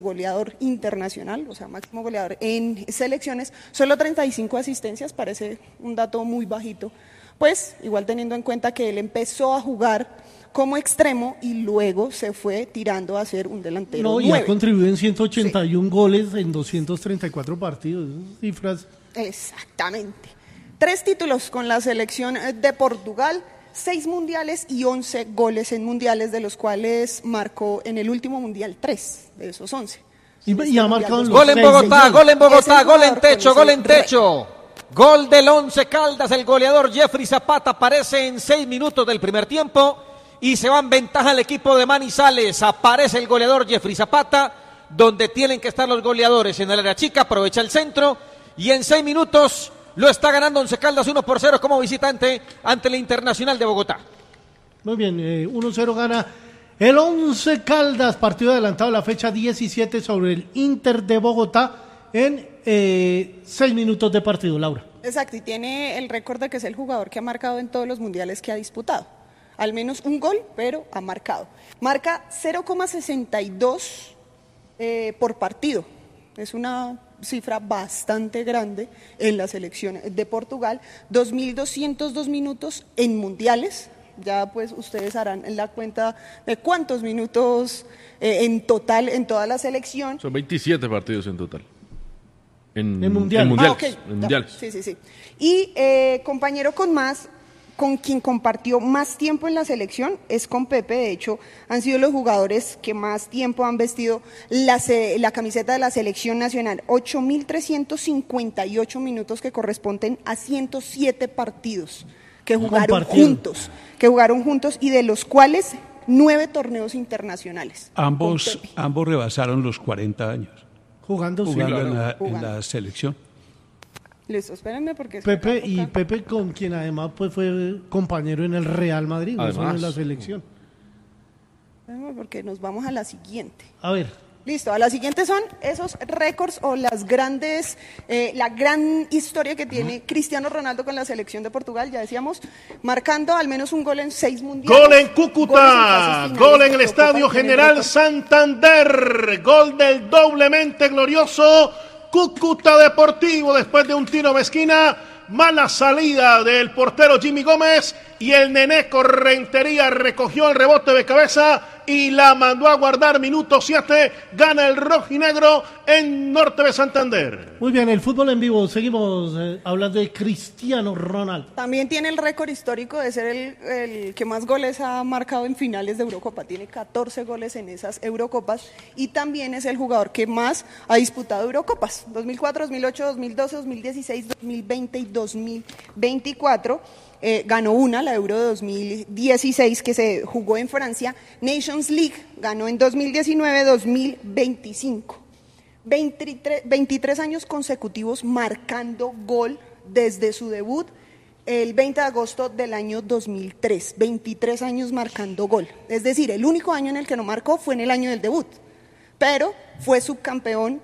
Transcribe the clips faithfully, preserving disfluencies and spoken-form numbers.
goleador internacional, o sea, máximo goleador en selecciones, solo treinta y cinco asistencias, parece un dato muy bajito, pues igual teniendo en cuenta que él empezó a jugar como extremo y luego se fue tirando a ser un delantero No, y nueve. ha contribuido en ciento ochenta y uno sí. goles en doscientos treinta y cuatro partidos, cifras. Exactamente. Tres títulos con la selección de Portugal, seis mundiales y once goles en mundiales, de los cuales marcó en el último mundial tres de esos once. Y, y ha marcado en los Gol en Bogotá, gol en Bogotá, gol en techo, gol en techo. Gol del Once Caldas, el goleador Jeffrey Zapata aparece en seis minutos del primer tiempo y se va en ventaja el equipo de Manizales. Aparece el goleador Jeffrey Zapata, donde tienen que estar los goleadores en el área chica, aprovecha el centro y en seis minutos lo está ganando Once Caldas uno por cero como visitante ante el Internacional de Bogotá. Muy bien, eh, uno cero gana el Once Caldas, partido adelantado a la fecha diecisiete sobre el Inter de Bogotá en eh, seis minutos de partido, Laura. Exacto, y tiene el récord de que es el jugador que ha marcado en todos los mundiales que ha disputado. Al menos un gol, pero ha marcado. Marca cero coma sesenta y dos eh, por partido. Es una cifra bastante grande en la selección de Portugal. dos mil doscientos dos minutos en mundiales. Ya pues ustedes harán la cuenta de cuántos minutos eh, en total en toda la selección. Son veintisiete partidos en total. En, en mundiales. En mundiales. Ah, okay. En mundiales. Sí, sí, sí. Y eh, compañero con más, con quien compartió más tiempo en la selección es con Pepe. De hecho, han sido los jugadores que más tiempo han vestido la, la camiseta de la selección nacional. ocho mil trescientos cincuenta y ocho minutos que corresponden a ciento siete partidos que jugaron juntos, que jugaron juntos y de los cuales nueve torneos internacionales. Ambos, ambos rebasaron los cuarenta años. Jugando, jugando, sí, en, la, jugando. en la selección. Listo, espérenme porque... Pepe y Pepe con quien además pues fue compañero en el Real Madrid, no solo en la selección. Espérenme porque nos vamos a la siguiente. A ver. Listo, a la siguiente son esos récords o las grandes, eh, la gran historia que tiene Cristiano Ronaldo con la selección de Portugal, ya decíamos, marcando al menos un gol en seis mundiales. Gol en Cúcuta, en gol en el Estadio General Santander, gol del doblemente glorioso Cúcuta Deportivo después de un tiro de esquina, mala salida del portero Jimmy Gómez y el Neneco Rentería recogió el rebote de cabeza y la mandó a guardar. Minuto siete, gana el rojinegro en Norte de Santander. Muy bien, el fútbol en vivo, seguimos eh, hablando de Cristiano Ronaldo. También tiene el récord histórico de ser el, el que más goles ha marcado en finales de Eurocopa, tiene catorce goles en esas Eurocopas y también es el jugador que más ha disputado Eurocopas, dos mil cuatro, dos mil ocho, dos mil doce, dos mil dieciséis, dos mil veinte y dos mil veinticuatro. Eh, ganó una, la Euro de dos mil dieciséis, que se jugó en Francia. Nations League ganó en dos mil diecinueve, dos mil veinticinco. veintitrés, veintitrés años consecutivos marcando gol desde su debut el veinte de agosto del año dos mil tres. veintitrés años marcando gol. Es decir, el único año en el que no marcó fue en el año del debut. Pero fue subcampeón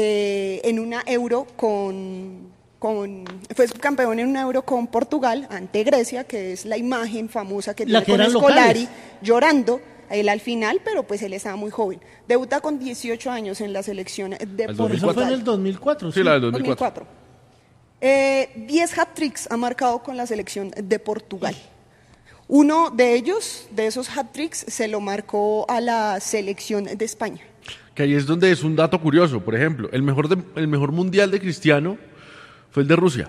eh, en una Euro con... Con, fue subcampeón en un Euro con Portugal ante Grecia, que es la imagen famosa que tiene que con Scolari locales. llorando él al final, pero pues él estaba muy joven. Debuta con dieciocho años en la selección de Portugal. Eso fue en el dos mil cuatro. Sí, sí, la del dos mil cuatro. Eh, diez hat-tricks ha marcado con la selección de Portugal. Uno de ellos, de esos hat-tricks, se lo marcó a la selección de España. Que ahí es donde es un dato curioso. Por ejemplo, el mejor, de, el mejor mundial de Cristiano fue el de Rusia.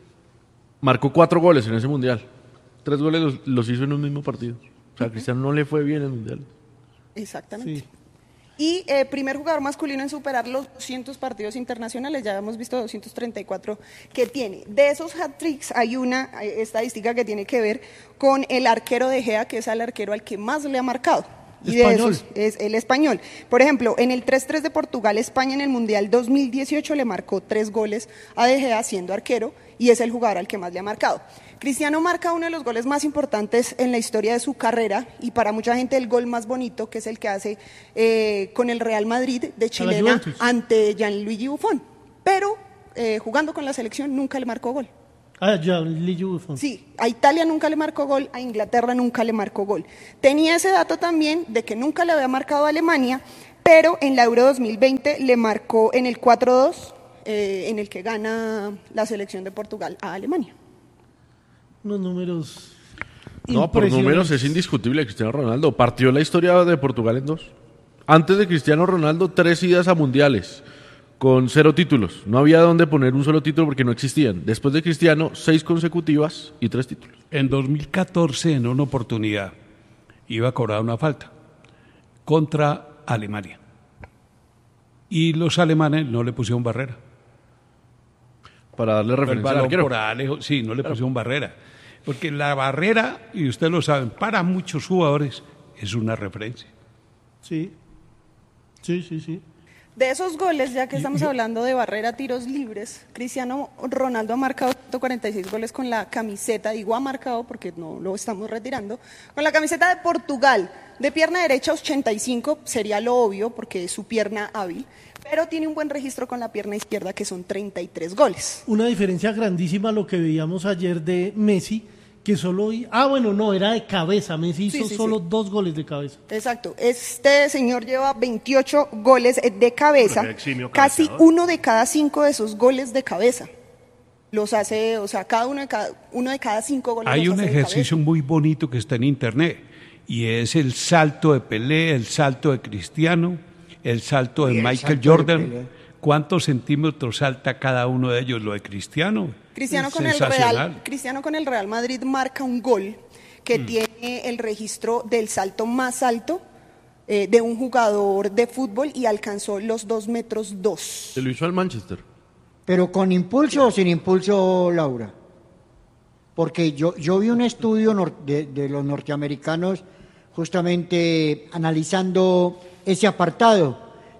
Marcó cuatro goles en ese mundial. Tres goles los, los hizo en un mismo partido. O sea, a Cristiano no le fue bien en el mundial. Exactamente. Sí. Y eh, primer jugador masculino en superar los doscientos partidos internacionales, ya hemos visto doscientos treinta y cuatro que tiene. De esos hat-tricks hay una eh, estadística que tiene que ver con el arquero de Gea, que es el arquero al que más le ha marcado. Y de Español. esos es el español. Por ejemplo, en el tres tres de Portugal, España en el Mundial dos mil dieciocho le marcó tres goles a De Gea siendo arquero y es el jugador al que más le ha marcado. Cristiano marca uno de los goles más importantes en la historia de su carrera y para mucha gente el gol más bonito, que es el que hace eh, con el Real Madrid de chilena ante Gianluigi Buffon. Pero eh, jugando con la selección nunca le marcó gol. Ah, Gianluigi Buffon. Sí, a Italia nunca le marcó gol, a Inglaterra nunca le marcó gol. Tenía ese dato también de que nunca le había marcado a Alemania, pero en la Euro dos mil veinte le marcó en el cuatro dos, eh, en el que gana la selección de Portugal a Alemania. Unos números No, por números es indiscutible Cristiano Ronaldo. Partió la historia de Portugal en dos. Antes de Cristiano Ronaldo, tres idas a mundiales con cero títulos. No había dónde poner un solo título porque no existían. Después de Cristiano, seis consecutivas y tres títulos. En dos mil catorce, en una oportunidad, iba a cobrar una falta contra Alemania. Y los alemanes no le pusieron barrera. Para darle El referencia al balón arquero. por Alejo, sí, no le pusieron barrera. Porque la barrera, y ustedes lo saben, para muchos jugadores es una referencia. Sí, sí, sí, sí. De esos goles, ya que estamos hablando de barrera, tiros libres, Cristiano Ronaldo ha marcado ciento cuarenta y seis goles con la camiseta, digo ha marcado porque no lo estamos retirando, con la camiseta de Portugal. De pierna derecha ochenta y cinco, sería lo obvio porque es su pierna hábil, pero tiene un buen registro con la pierna izquierda que son treinta y tres goles. Una diferencia grandísima a lo que veíamos ayer de Messi, que solo... Ah, bueno, no, era de cabeza. Messi hizo Sí, sí, solo sí. dos goles de cabeza. Exacto, este señor lleva veintiocho goles de cabeza, Pero eximio casi cabeceador. uno de cada cinco de esos goles de cabeza. Los hace, o sea, cada uno de cada, uno de cada cinco goles Hay los un hace de ejercicio cabeza. muy bonito que está en internet y es el salto de Pelé, el salto de Cristiano, el salto de Y el Michael salto de Jordan. Pelé. ¿Cuántos centímetros salta cada uno de ellos? Lo de Cristiano. Cristiano Es con, el sensacional. Real, Cristiano con el Real Madrid marca un gol que tiene el registro del salto más alto eh, de un jugador de fútbol y alcanzó los dos metros dos. Se lo hizo al Manchester. Pero con impulso o sin impulso, Laura. Porque yo, yo vi un estudio nor- de, de los norteamericanos justamente analizando ese apartado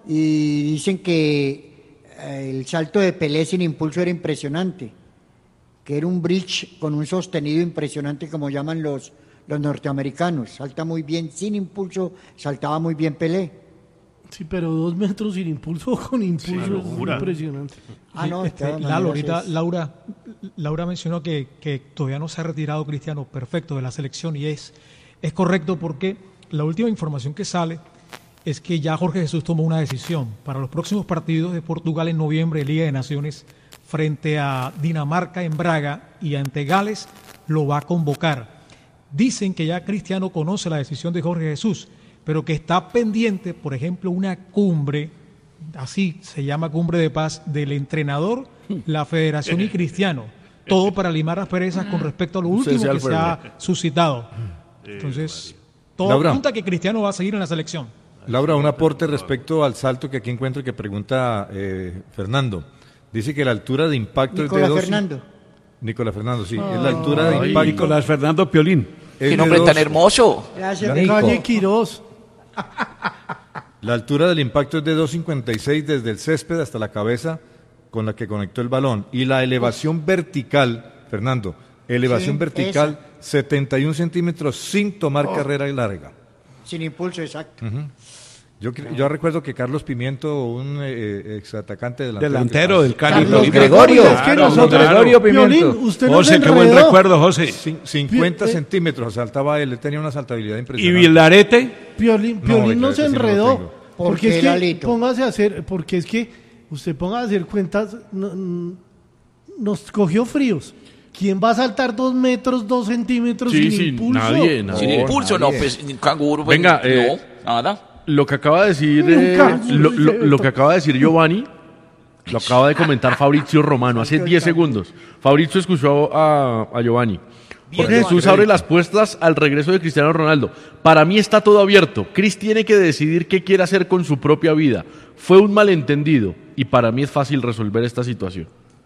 y dicen que eh, el salto de Pelé sin impulso era impresionante, que era un bridge con un sostenido impresionante como llaman los, los norteamericanos. Salta muy bien sin impulso, saltaba muy bien Pelé. Sí, pero dos metros sin impulso, con impulso, es locura. impresionante. Ah, no, de Este, todas Lalo, maneras ahorita es- Laura, Laura mencionó que, que todavía no se ha retirado Cristiano, perfecto, de la selección y es, es correcto porque la última información que sale es que ya Jorge Jesús tomó una decisión para los próximos partidos de Portugal en noviembre, Liga de Naciones, frente a Dinamarca en Braga y ante Gales, lo va a convocar. Dicen que ya Cristiano conoce la decisión de Jorge Jesús, pero que está pendiente, por ejemplo, una cumbre, así se llama cumbre de paz, del entrenador, la federación y Cristiano, todo para limar asperezas con respecto a lo último César que se ha suscitado. Entonces, todo Laura. apunta a que Cristiano va a seguir en la selección. Laura, un aporte respecto al salto que aquí encuentro que pregunta eh, Fernando. Dice que la altura de impacto es de Nicolás dos... Fernando. Nicolás Fernando, sí. es la altura de Ay. impacto. Nicolás Fernando Piolín. es ¡Qué de nombre dos- tan hermoso! Gracias, Calle Nico. Quirós. La altura del impacto es de dos cincuenta y seis desde el césped hasta la cabeza con la que conectó el balón. Y la elevación vertical, Fernando, elevación Sí, vertical, setenta y un centímetros sin tomar carrera larga. Sin impulso, exacto. Yo, cre- yo recuerdo que Carlos Pimiento, un eh, exatacante delantero, Delantero del Cali. Carlos Piolín. Gregorio. Es que nosotros, Gregorio Piolín, usted nos José, qué buen enredó. recuerdo, José. cin- cincuenta Pi- eh. centímetros saltaba él, él tenía una saltabilidad ¿Y impresionante. Vilarete? Piolín, No, Piolín venga, no se ese sí no lo enredó. tengo. ¿Por Porque qué, es que, Lalito? póngase a hacer, porque es que usted ponga a hacer cuentas, no- n- nos cogió fríos. ¿Quién va a saltar dos metros, dos centímetros Sí, sin sí, impulso? nadie, nadie. Sin impulso, no, nadie. pues, un canguro, pues, Venga, eh, no, nada. Lo que acaba de decir Nunca. eh, lo, lo- lo que acaba de decir Giovanni lo acaba de comentar Fabrizio Romano hace diez segundos. Fabrizio escuchó a, a Giovanni. Jorge Jesús abre las puertas al regreso de Cristiano Ronaldo. Para mí está todo abierto. Chris tiene que decidir qué quiere hacer con su propia vida. Fue un malentendido y para mí es fácil resolver esta situación.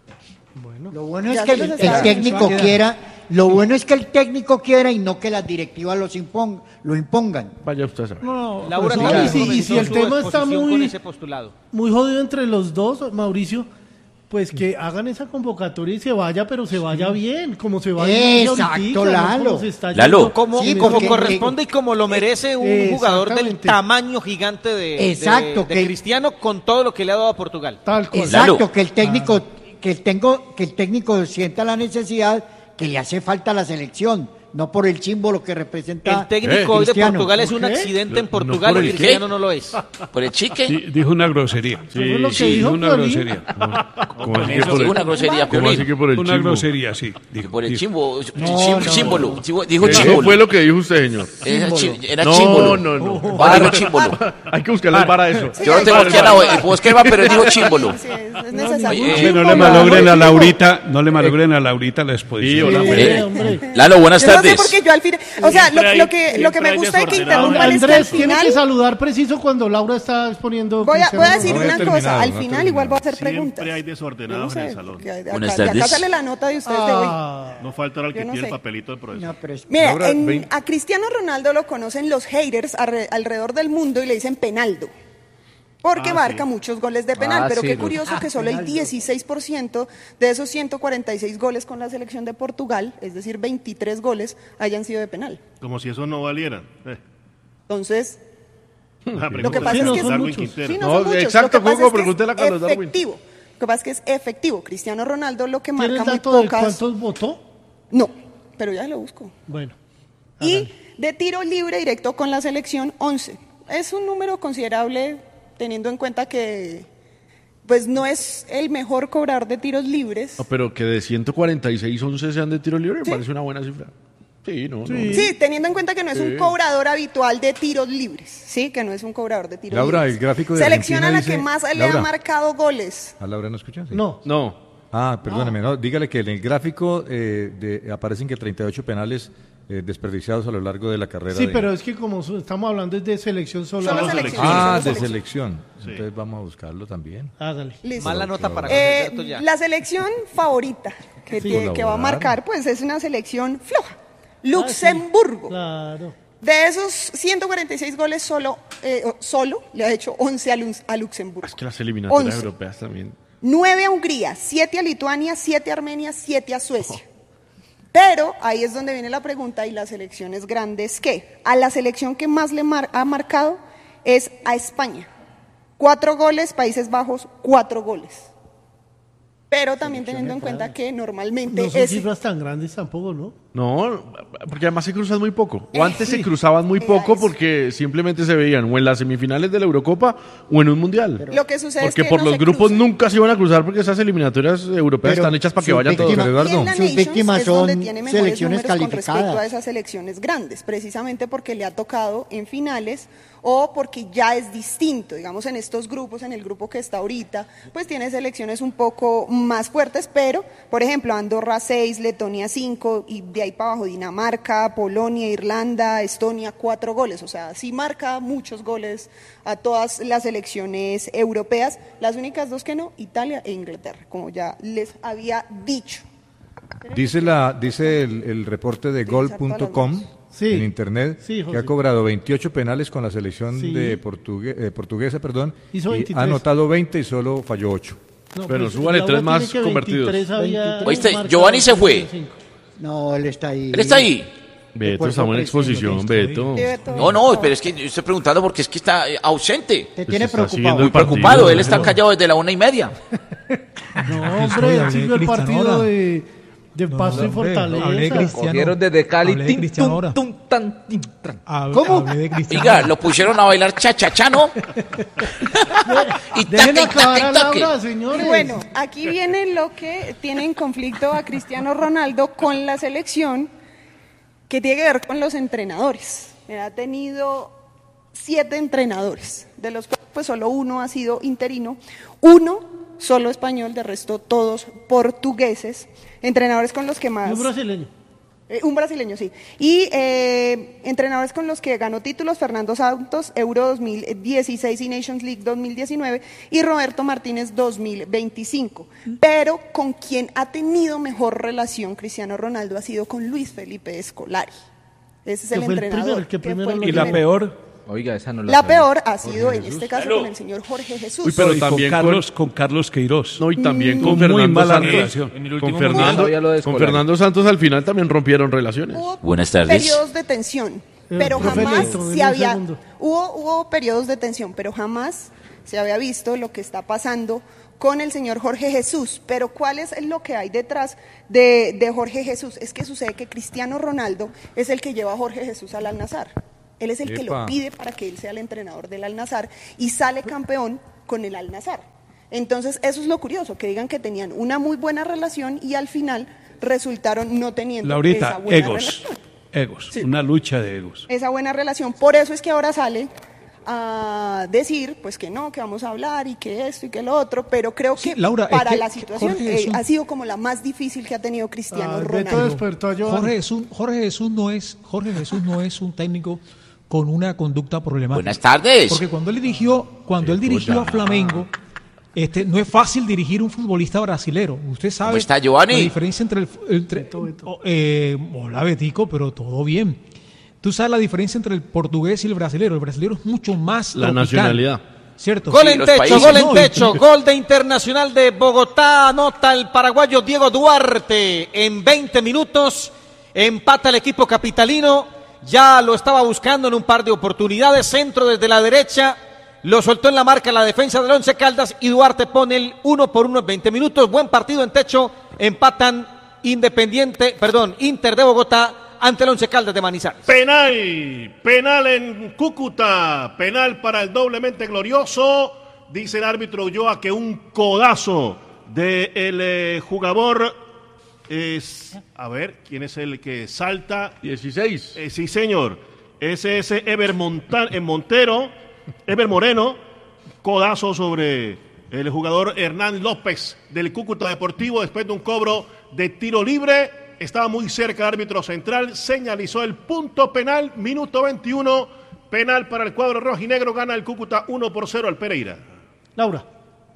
Lo bueno es Ya que se el, los el está- técnico se va a quedar. quiera, lo bueno es que el técnico quiera y no que las directivas los impon- lo impongan. Vaya usted a saber. No, Laura pues, también y si- y comenzó si el su tema está exposición con muy, ese postulado. muy jodido entre los dos, Mauricio, pues que hagan esa convocatoria y se vaya, pero se vaya bien, como se va Exacto, Lalo. Lalo. Como, Sí, como porque- corresponde y como lo merece un jugador del Exactamente. tamaño gigante de, de- Exacto, de que- Cristiano con todo lo que le ha dado a Portugal. Tal cual. Exacto, Lalo. que el técnico, que el tengo, que el técnico sienta la necesidad que le hace falta a la selección, no por el símbolo que representa El técnico hoy de Cristiano. Portugal es un ¿Por qué? accidente en No, Portugal no por y el Cristiano no lo es. ¿Por el chique? Sí, dijo una grosería. Eso fue lo que Sí, dijo dijo una Piolín. grosería. ¿Cómo así que por Sí, el, una grosería, ¿cómo así Piolín. que por el Una chimbo? grosería, sí. Dijo, Por el dijo. chimbo, No, chim- no, símbolo. Chivo- Dijo Eso chímbolo. fue lo que dijo usted, señor. Era, chi- era No, chímbolo. no, no. Bar, dijo chímbolo. Hay que buscarle el bar a eso. Yo no tengo aquí a la Bosquerba, pero él dijo chímbolo. Sí, es, es necesario. Oye, Que no Chimbo, le malogren a chimbo. Laurita, no le malogren a Laurita la Sí, exposición. hola, Sí, Eh, hombre. Lalo, buenas Yo no sé tardes. por qué yo al final, o sea, lo, Siempre hay- lo que lo que me siempre hay gusta es que desordenado. interrumpan es que al Andrés tiene final que saludar preciso cuando Laura está exponiendo. voy a, voy a Cristiano decir No Ronaldo. había una terminado, cosa, al no ha final igual voy a hacer Siempre preguntas. hay Yo desordenados no en el sé, salón. que de acá, Buenas de acá tardes. sale la nota de ustedes de hoy. Ah, No faltará el que Yo no tiene el sé. papelito del profesor. No, pero es- Mira, Laura, en- vein- a Cristiano Ronaldo lo conocen los haters alre- alrededor del mundo y le dicen penaldo. Porque Ah, marca sí. muchos goles de penal, Ah, pero sí, qué lo- curioso que solo el dieciséis por ciento de esos ciento cuarenta y seis goles con la selección de Portugal, es decir, veintitrés goles, hayan sido de penal. Como si eso no valiera. Eh. Entonces, La lo que pregunta pasa Sí, es no que son Darwin muchos. Quintero. sí, no, No, son muchos. exacto, Lo que pasa Hugo, es que pregúntele a Carlos es Darwin. efectivo. Lo que pasa es que es efectivo. Cristiano Ronaldo lo que ¿Tiene marca el muy dato de pocas. cuántos votó? No, pero ya lo busco. Bueno. Y de tiro libre directo con la selección, once. Es un número considerable teniendo en cuenta que pues no es el mejor cobrador de tiros libres. No, pero que de ciento cuarenta y seis, once sean de tiro libre, me Sí. parece una buena cifra. Sí, no, no. Sí, teniendo en cuenta que no es un Sí. cobrador habitual de tiros libres, sí, que no es un cobrador de tiros Laura, libres. el gráfico de Selecciona a la Argentina que más dice- le ha Laura. marcado goles. ¿A Laura no escucha? Sí. No. No. Ah, perdóneme, no, dígale que en el gráfico eh, de- aparecen que treinta y ocho penales eh, desperdiciados a lo largo de la carrera. Sí, de- pero es que como su- estamos hablando de selección solo. Solo Solo selección. selección. Ah, solo de selección. selección. Entonces vamos a buscarlo también. Hágale. Listo. Mala nota para Eh, conocer ya. la selección favorita que, Sí. tiene- que va a Colaborar. marcar, pues es una selección floja. Luxemburgo. Claro. De esos ciento cuarenta y seis goles, solo, eh, solo le ha hecho once a, Lux- a Luxemburgo. Es que las eliminatorias once. europeas también. nueve a Hungría, siete a Lituania, siete a Armenia, siete a Suecia. Pero ahí es donde viene la pregunta y las selecciones grandes, ¿qué? A la selección que más le mar- ha marcado es a España. Cuatro goles, Países Bajos, cuatro goles. Pero también teniendo en cuenta que normalmente No son es... cifras tan grandes tampoco, ¿no? No, porque además se cruzan muy poco. O antes sí. se cruzaban muy Era poco eso. porque simplemente se veían o en las semifinales de la Eurocopa o en un mundial. Lo que sucede porque es que por no los se grupos cruzan. nunca se iban a cruzar porque esas eliminatorias europeas Pero están hechas para que sus vayan todos. víctimas- Pero, Eduardo, Y en la sus Nations víctimas es donde son tiene mejores selecciones números con respecto a calificadas. esas selecciones grandes, precisamente porque le ha tocado en finales o porque ya es distinto, digamos en estos grupos, en el grupo que está ahorita, pues tiene selecciones un poco más fuertes, pero por ejemplo Andorra seis, Letonia cinco y de ahí para abajo Dinamarca, Polonia, Irlanda, Estonia cuatro goles, o sea, sí marca muchos goles a todas las selecciones europeas, las únicas dos que no, Italia e Inglaterra, como ya les había dicho. Dice la dice el, el reporte de gol Utilizar todas punto las com manos. Sí. en internet Sí, que José. ha cobrado veintiocho penales con la selección Sí. de portugue- eh, portuguesa, perdón, Hizo y veintitrés. ha anotado veinte y solo falló ocho. No, Pero pues, súbale Laura tres tiene más que convertidos. veintitrés había veintitrés. Oíste, marcado Giovanni se fue. cinco. No, él está ahí. Él está ahí. Beto, Cuerpo estamos en presente, exposición, listo, Beto. Sí, Beto. No, no, pero es que yo estoy preguntando porque es que está eh, ausente. Te tiene está siguiendo preocupado. Muy el partido. preocupado. Él está callado desde la una y media. No, Aquí estoy, hombre, hablé siguió de el Cristiano partido ahora. de, de Paso y hombre, Fortaleza. hablé de Cristiano. Cogieron desde Cali. Hablé de tin, Cristiano tum, ahora. tum, tan, tin, tran. Hab- ¿Cómo? hablé de Cristiano. Oiga, lo pusieron a bailar cha-cha-chano. Y Dejen taque, acabar a taque, taque. Laura, señores. Y bueno, aquí viene lo que tiene en conflicto a Cristiano Ronaldo con la selección, que tiene que ver con los entrenadores. Él ha tenido siete entrenadores, de los cuales pues solo uno ha sido interino, uno solo español, de resto todos portugueses, entrenadores con los que Y más... un brasileño. Eh, un brasileño, sí. Y eh, entrenadores con los que ganó títulos, Fernando Santos, Euro dos mil dieciséis y Nations League dos mil diecinueve, y Roberto Martínez dos mil veinticinco. Pero con quien ha tenido mejor relación Cristiano Ronaldo ha sido con Luis Felipe Scolari. Ese es Que el fue el entrenador. primero, el que que primero fue el lo Y la primero. peor, Oiga, esa no la La sabía. peor ha sido, en este caso, con el señor Jorge Jesús. Uy, pero y también con con- Carlos, con Carlos Queiroz. No, y también Tuvo con muy Fernando mala Santos. relación. En el Con último Fernando, sabía lo de con Scolari. Fernando Santos al final también rompieron relaciones. Hubo Buenas tardes. periodos de tensión, Eh, pero profe jamás Néstor, se deme un había... segundo. Hubo, hubo periodos de tensión, pero jamás se había visto lo que está pasando con el señor Jorge Jesús, pero ¿cuál es lo que hay detrás de, de Jorge Jesús? Es que sucede que Cristiano Ronaldo es el que lleva a Jorge Jesús al Al-Nassr, él es el Epa. que lo pide para que él sea el entrenador del Al-Nassr y sale campeón con el Al-Nassr. Entonces eso es lo curioso, que digan que tenían una muy buena relación y al final resultaron no teniendo Laurita, esa buena egos, relación. egos, Sí. una lucha de egos. Esa buena relación, por eso es que ahora sale a decir pues que no, que vamos a hablar y que esto y que lo otro, pero creo Sí, que Laura, para es que la situación Jorge eh, Jesús- ha sido como la más difícil que ha tenido Cristiano Ah, Beto Ronaldo. despertó a Giovanni. Jorge Jesús, Jorge Jesús no es Jorge Jesús no es un técnico con una conducta problemática. Buenas tardes. Porque cuando él dirigió, cuando él dirigió a Flamengo, este, no es fácil dirigir un futbolista brasilero. Usted sabe ¿Cómo está, Giovanni? la diferencia entre el entre, oh, eh, hola Betico, pero todo bien. Tú sabes la diferencia entre el portugués y el brasilero. El brasilero es mucho más La tropical, nacionalidad. ¿cierto? Gol Sí, en los techo, países. gol en No, y- techo, gol de Internacional de Bogotá, anota el paraguayo Diego Duarte en veinte minutos, empata el equipo capitalino, ya lo estaba buscando en un par de oportunidades, centro desde la derecha, lo soltó en la marca la defensa del Once Caldas y Duarte pone el uno por uno en veinte minutos, buen partido en techo, empatan Independiente, perdón, Inter de Bogotá ante el Once Caldas de Manizales. Penal, penal en Cúcuta, penal para el doblemente glorioso. Dice el árbitro Ulloa que un codazo del eh, jugador es, a ver, ¿quién es el que salta? dieciséis. Eh, sí, señor, ese es Ever Monta- eh, Montero, Ever Moreno, codazo sobre el jugador Hernán López del Cúcuta Deportivo después de un cobro de tiro libre. Estaba muy cerca el árbitro central, señalizó el punto penal, minuto veintiuno, penal para el cuadro rojinegro, gana el Cúcuta uno por cero al Pereira. Laura.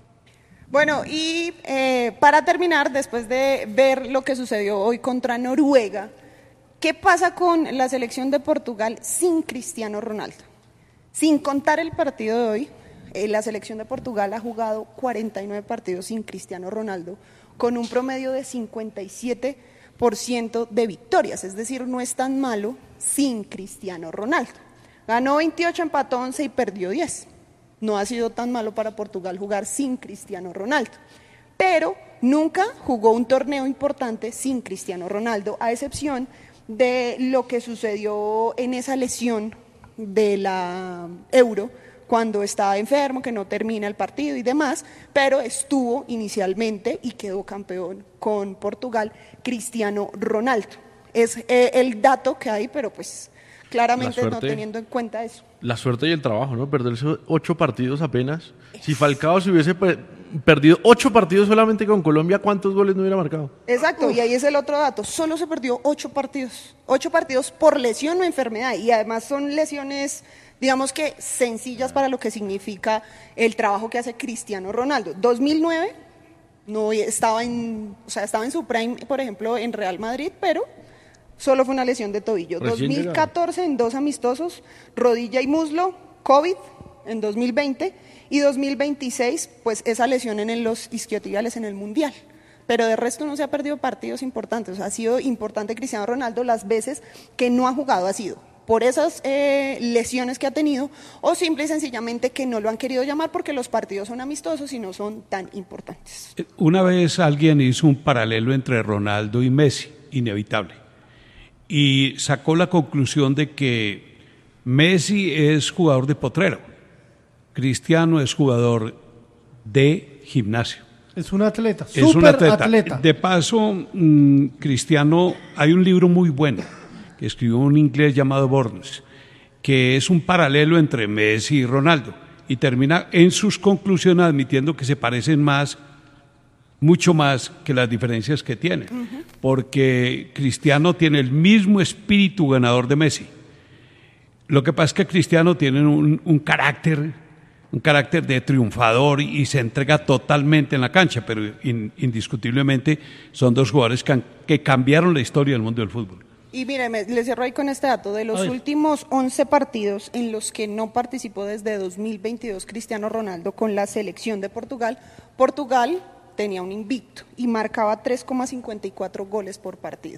Bueno, y eh, para terminar, después de ver lo que sucedió hoy contra Noruega, ¿qué pasa con la selección de Portugal sin Cristiano Ronaldo? Sin contar el partido de hoy, eh, la selección de Portugal ha jugado cuarenta y nueve partidos sin Cristiano Ronaldo, con un promedio de cincuenta y siete por ciento de victorias, es decir, no es tan malo sin Cristiano Ronaldo. Ganó veintiocho, empató once y perdió diez. No ha sido tan malo para Portugal jugar sin Cristiano Ronaldo, pero nunca jugó un torneo importante sin Cristiano Ronaldo, a excepción de lo que sucedió en esa lesión de la Euro, cuando estaba enfermo, que no termina el partido y demás, pero estuvo inicialmente y quedó campeón con Portugal, Cristiano Ronaldo. Es eh, el dato que hay, pero pues claramente no suerte. teniendo en cuenta eso. La suerte y el trabajo, ¿no? Perderse ocho partidos apenas. Si Falcao se hubiese per- perdido ocho partidos solamente con Colombia, ¿cuántos goles no hubiera marcado? Exacto, y ahí es el otro dato, solo se perdió ocho partidos, ocho partidos por lesión o enfermedad, y además son lesiones, digamos que sencillas para lo que significa el trabajo que hace Cristiano Ronaldo. dos mil nueve no estaba en, o sea, estaba en su prime, por ejemplo, en Real Madrid, pero solo fue una lesión de tobillo. Recién dos mil catorce en dos amistosos, rodilla y muslo, COVID en dos mil veinte y dos mil veintiséis, pues esa lesión en los isquiotibiales en el Mundial. Pero de resto no se ha perdido partidos importantes. O sea, ha sido importante Cristiano Ronaldo las veces que no ha jugado, ha sido por esas eh, lesiones que ha tenido o simple y sencillamente que no lo han querido llamar porque los partidos son amistosos y no son tan importantes. Una vez alguien hizo un paralelo entre Ronaldo y Messi, inevitable, y sacó la conclusión de que Messi es jugador de potrero, Cristiano es jugador de gimnasio. Es un atleta, Es un súper atleta. atleta. De paso, mmm, Cristiano, hay un libro muy bueno que escribió un inglés llamado Burns, que es un paralelo entre Messi y Ronaldo, y termina en sus conclusiones admitiendo que se parecen más, mucho más que las diferencias que tienen, uh-huh. porque Cristiano tiene el mismo espíritu ganador de Messi. Lo que pasa es que Cristiano tiene un, un carácter un carácter de triunfador y se entrega totalmente en la cancha, pero in, indiscutiblemente son dos jugadores que, que cambiaron la historia del mundo del fútbol. Y mire, me, le cierro ahí con este dato, de los últimos once partidos en los que no participó desde dos mil veintidós Cristiano Ronaldo con la selección de Portugal, Portugal tenía un invicto y marcaba tres coma cincuenta y cuatro goles por partido.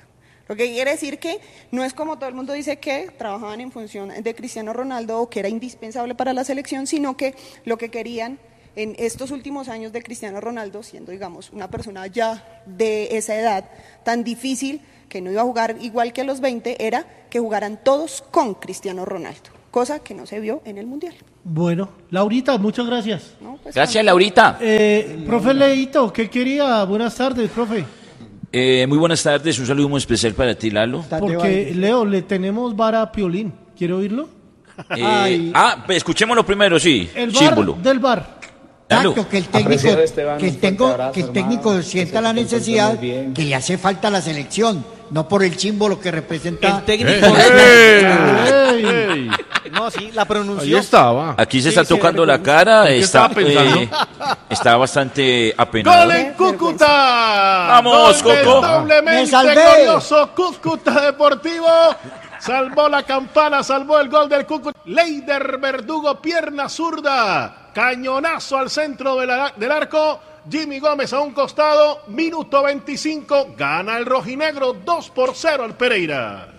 Lo que quiere decir que no es como todo el mundo dice que trabajaban en función de Cristiano Ronaldo o que era indispensable para la selección, sino que lo que querían en estos últimos años de Cristiano Ronaldo, siendo, digamos, una persona ya de esa edad tan difícil, que no iba a jugar igual que a los veinte, era que jugaran todos con Cristiano Ronaldo, cosa que no se vio en el Mundial. Bueno, Laurita, muchas gracias. ¿No? Pues, Gracias, Laurita. Eh, profe Leito, ¿qué quería? Buenas tardes, profe. Eh, muy buenas tardes, un saludo muy especial para ti, Lalo. Porque, Leo, le tenemos vara a Piolín. ¿Quiere oírlo? Eh, ah, pues, escuchémoslo primero, sí. El bar Símbolo. del bar. Exacto, que el técnico, que el, tengo, que el técnico sienta la necesidad que le hace falta a la selección, no por el símbolo que representa. El técnico. ¡Ey! ¡Ey! No, sí, la pronunció. Ahí estaba. Aquí se Sí, está sí, tocando recuerdo. la cara, ¿Qué está, estaba pensando? eh, está bastante apenado. ¡Gol en Cúcuta! Vamos, Gol del Coco. doblemente Me salvé. glorioso Cúcuta Deportivo. Salvó la campana, salvó el gol del Cúcuta. Leider Verdugo, pierna zurda. Cañonazo al centro de la- del arco. Jimmy Gómez a un costado. Minuto veinticinco. Gana el rojinegro dos por cero al Pereira.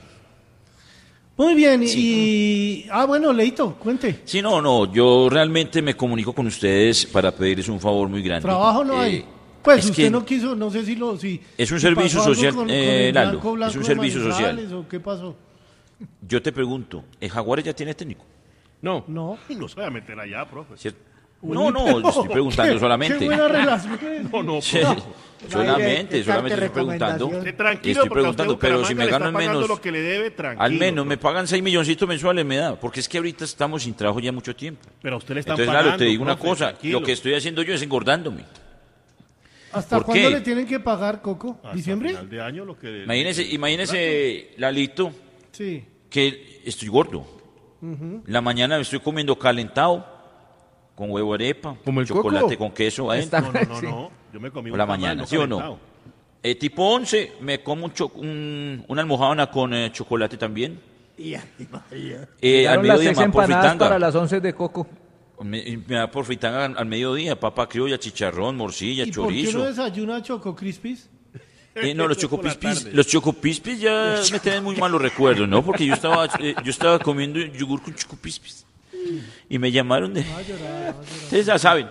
Muy bien, y... Ah, bueno, Leito, cuente. Sí, no, no, yo realmente me comunico con ustedes para pedirles un favor muy grande. Trabajo no Eh, hay. Pues es usted que no quiso, no sé si lo... Si, Es un si servicio pasó algo social, con- con eh, el Lalo, Blanco Blanco es un de servicio social. Manizales, ¿o qué pasó? Yo te pregunto, ¿el Jaguares ya tiene técnico? No. No. No se va a meter allá, profe. ¿Cierto? No, no, yo estoy preguntando Qué- solamente. Qué buena relación. No, no, Sí, profe. solamente, Hay que solamente darte estoy preguntando. recomendación. Esté tranquilo, Estoy porque preguntando, a usted pero si me Bucaramanga le ganan está pagando menos, lo que le debe, tranquilo. al menos me profe. pagan seis milloncitos mensuales, me da, porque es que ahorita estamos sin trabajo ya mucho tiempo. Pero a usted le están Entonces, pagando, claro, te digo una profe, cosa, tranquilo. lo que estoy haciendo yo es engordándome. ¿Hasta ¿Por cuándo qué? le tienen que pagar, Coco? Hasta ¿Diciembre? final de año lo que... Imagínese, imagínese, Lalito, Sí. que estoy gordo. La mañana me estoy comiendo calentado, con huevo arepa, Como el chocolate Coco. con queso adentro. No, no, no, no. Yo me comí Por un la tamal, mañana, no ¿sí o no? calentado. Eh, tipo once, me como un cho- un- una almohadona con eh, chocolate también. Eh, al Llegaron las mediodía seis me da por empanadas fritanga. para las once de Coco. Me, me da por fritanga al, al mediodía, papa criolla, chicharrón, morcilla, ¿Y por qué no chorizo. desayuna Choco Crispis? Eh, no, los Eso es por la chocopispis, tarde. los chocopispis ya me tienen muy malos recuerdos, ¿no? Porque yo estaba, eh, yo estaba comiendo yogur con chocopispis y me llamaron de... Ustedes ya saben.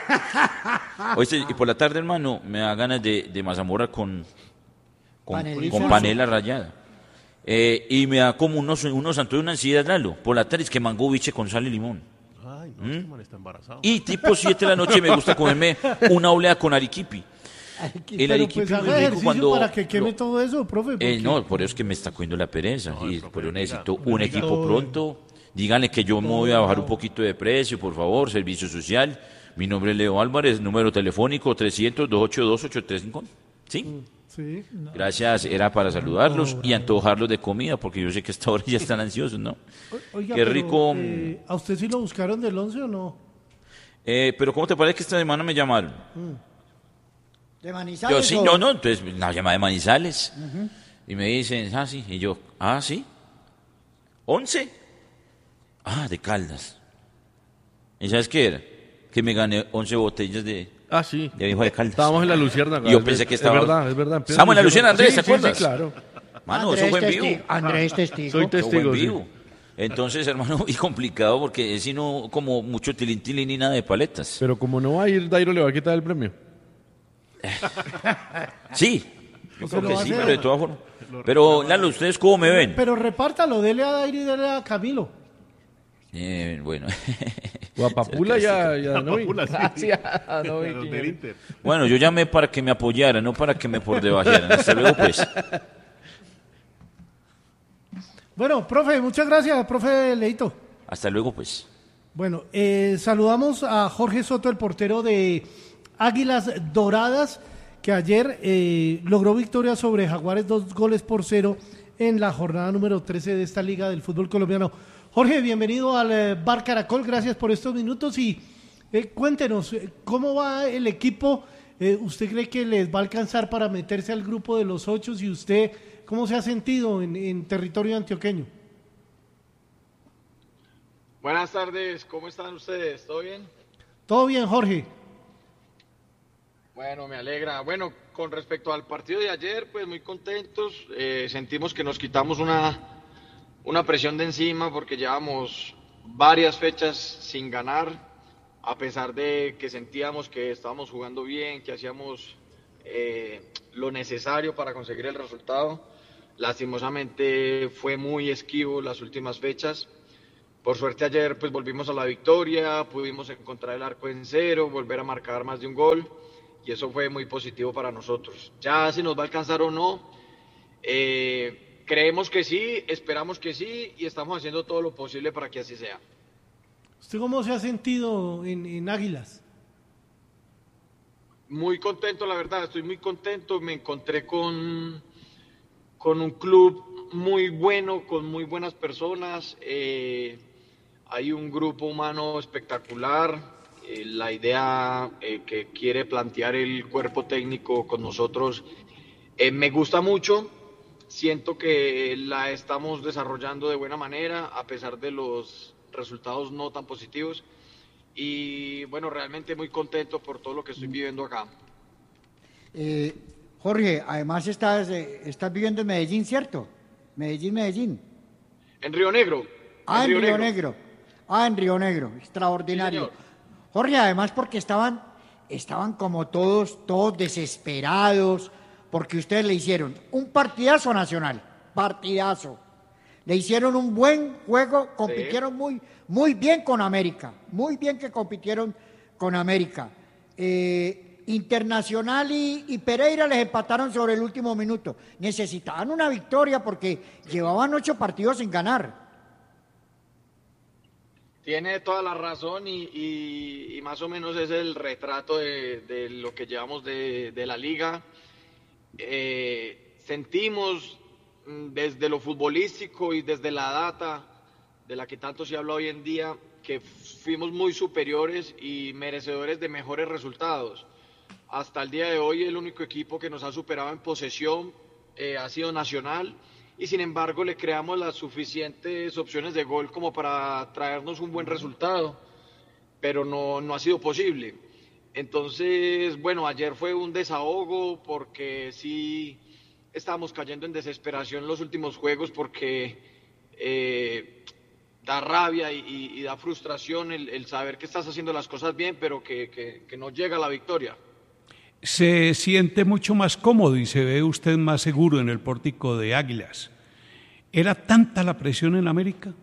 Oíste, y por la tarde, hermano, me da ganas de, de mazamorra con, con, Panelita. con panela rallada. Eh, y me da como unos, unos antojos, una ansiedad, Lalo. Por la tarde es que mango biche con sal y limón. Ay, no, este man está embarazado. Y tipo siete de la noche me gusta comerme una olea con ariquipi. El Pero ariquipi pues es haga muy rico ejercicio cuando... para que queme lo- todo eso, profe. eh, porque- no, por eso es que me está cogiendo la pereza. No, y profe, por eso diga, necesito profe, un diga. equipo Todo pronto. Díganle que yo me voy a bajar un poquito de precio, por favor. Servicio social. Mi nombre es Leo Álvarez. Número telefónico trescientos, doscientos ochenta y dos, ochenta y tres cincuenta. ¿Sí? Sí. Gracias. Era para saludarlos y antojarlos de comida, porque yo sé que a esta hora ya están ansiosos, ¿no? Oiga, Qué pero, rico. eh, ¿a usted sí lo buscaron del once o no? Eh, pero ¿cómo te parece que esta semana me llamaron? ¿De Manizales? Yo sí, o- no, no, entonces la llamada de Manizales. Y me dicen, ah, sí. Y yo, ah, sí. ¿Once? Ah, de Caldas. ¿Y sabes qué era? Que me gané once botellas de, Ah, sí. de viejo de Caldas. Estábamos en la Luciérnaga. Y yo es pensé ver- que estaba- Es verdad, es verdad. Estamos en la Luciérnaga, Andrés, Sí, ¿te sí, acuerdas? Sí, claro. Mano, Andrés eso fue en testi- vivo. Andrés testigo. Soy Eso fue en testigo, sí. vivo. Entonces, hermano, y complicado porque es sino como mucho tilín tilín y nada de paletas. Pero como no va a ir, Dairo le va a quitar el premio. Sí, yo Se creo lo que va a sí, hacer. pero de todas formas. Pero, Lalo, ¿ustedes cómo me ven? Pero repártalo, dele a Dairo y dele a Camilo. Eh, bueno. O a Papula y a, y a Novi. Papula, sí. Gracias, no, Los Vicky. del Inter. Bueno, yo llamé para que me apoyaran, no para que me por debajearan. Hasta luego, pues. Bueno, profe, muchas gracias, profe Leito. Hasta luego, pues. Bueno, eh, saludamos a Jorge Soto, el portero de Águilas Doradas, que ayer eh, logró victoria sobre Jaguares, dos goles por cero en la jornada número trece de esta Liga del Fútbol Colombiano. Jorge, bienvenido al eh, Bar Caracol, gracias por estos minutos y eh, cuéntenos, eh, ¿cómo va el equipo? Eh, ¿Usted cree que les va a alcanzar para meterse al grupo de los ocho? ¿Y usted cómo se ha sentido en, en territorio antioqueño? Buenas tardes, ¿cómo están ustedes? ¿Todo bien? Todo bien, Jorge. Bueno, me alegra. Bueno, con respecto al partido de ayer, pues muy contentos. Eh, sentimos que nos quitamos una, una presión de encima porque llevamos varias fechas sin ganar, a pesar de que sentíamos que estábamos jugando bien, que hacíamos eh, lo necesario para conseguir el resultado. Lastimosamente fue muy esquivo las últimas fechas. Por suerte ayer pues volvimos a la victoria, pudimos encontrar el arco en cero, volver a marcar más de un gol y eso fue muy positivo para nosotros. Ya si nos va a alcanzar o no, eh, creemos que sí, esperamos que sí y estamos haciendo todo lo posible para que así sea. ¿Usted cómo se ha sentido en, en Águilas? Muy contento, la verdad, estoy muy contento. Me encontré con, con un club muy bueno, con muy buenas personas. Eh, hay un grupo humano espectacular. Eh, la idea eh, que quiere plantear el cuerpo técnico con nosotros eh, me gusta mucho. Siento que la estamos desarrollando de buena manera, a pesar de los resultados no tan positivos. Y bueno, realmente muy contento por todo lo que estoy viviendo acá. Eh, Jorge, además estás, eh, estás viviendo en Medellín, ¿cierto? Medellín, Medellín. En Río Negro. Ah, en Río, Río Negro. Negro. Ah, en Río Negro, extraordinario. Sí, Jorge, además porque estaban, estaban como todos, todos desesperados, porque ustedes le hicieron un partidazo Nacional, partidazo. Le hicieron un buen juego, compitieron sí. muy, muy bien con América, muy bien que compitieron con América. Eh, Internacional y, y Pereira les empataron sobre el último minuto. Necesitaban una victoria porque llevaban ocho partidos sin ganar. Tiene toda la razón y, y, y más o menos es el retrato de, de lo que llevamos de, de la liga. Eh, sentimos desde lo futbolístico y desde la data de la que tanto se habla hoy en día que fuimos muy superiores y merecedores de mejores resultados. Hasta el día de hoy el único equipo que nos ha superado en posesión eh, ha sido Nacional y sin embargo le creamos las suficientes opciones de gol como para traernos un buen resultado, pero no, no ha sido posible. Entonces, bueno, ayer fue un desahogo porque sí estábamos cayendo en desesperación en los últimos juegos porque eh, da rabia y, y, y da frustración el, el saber que estás haciendo las cosas bien, pero que, que, que no llega a la victoria. Se siente mucho más cómodo y se ve usted más seguro en el pórtico de Águilas. ¿Era tanta la presión en América?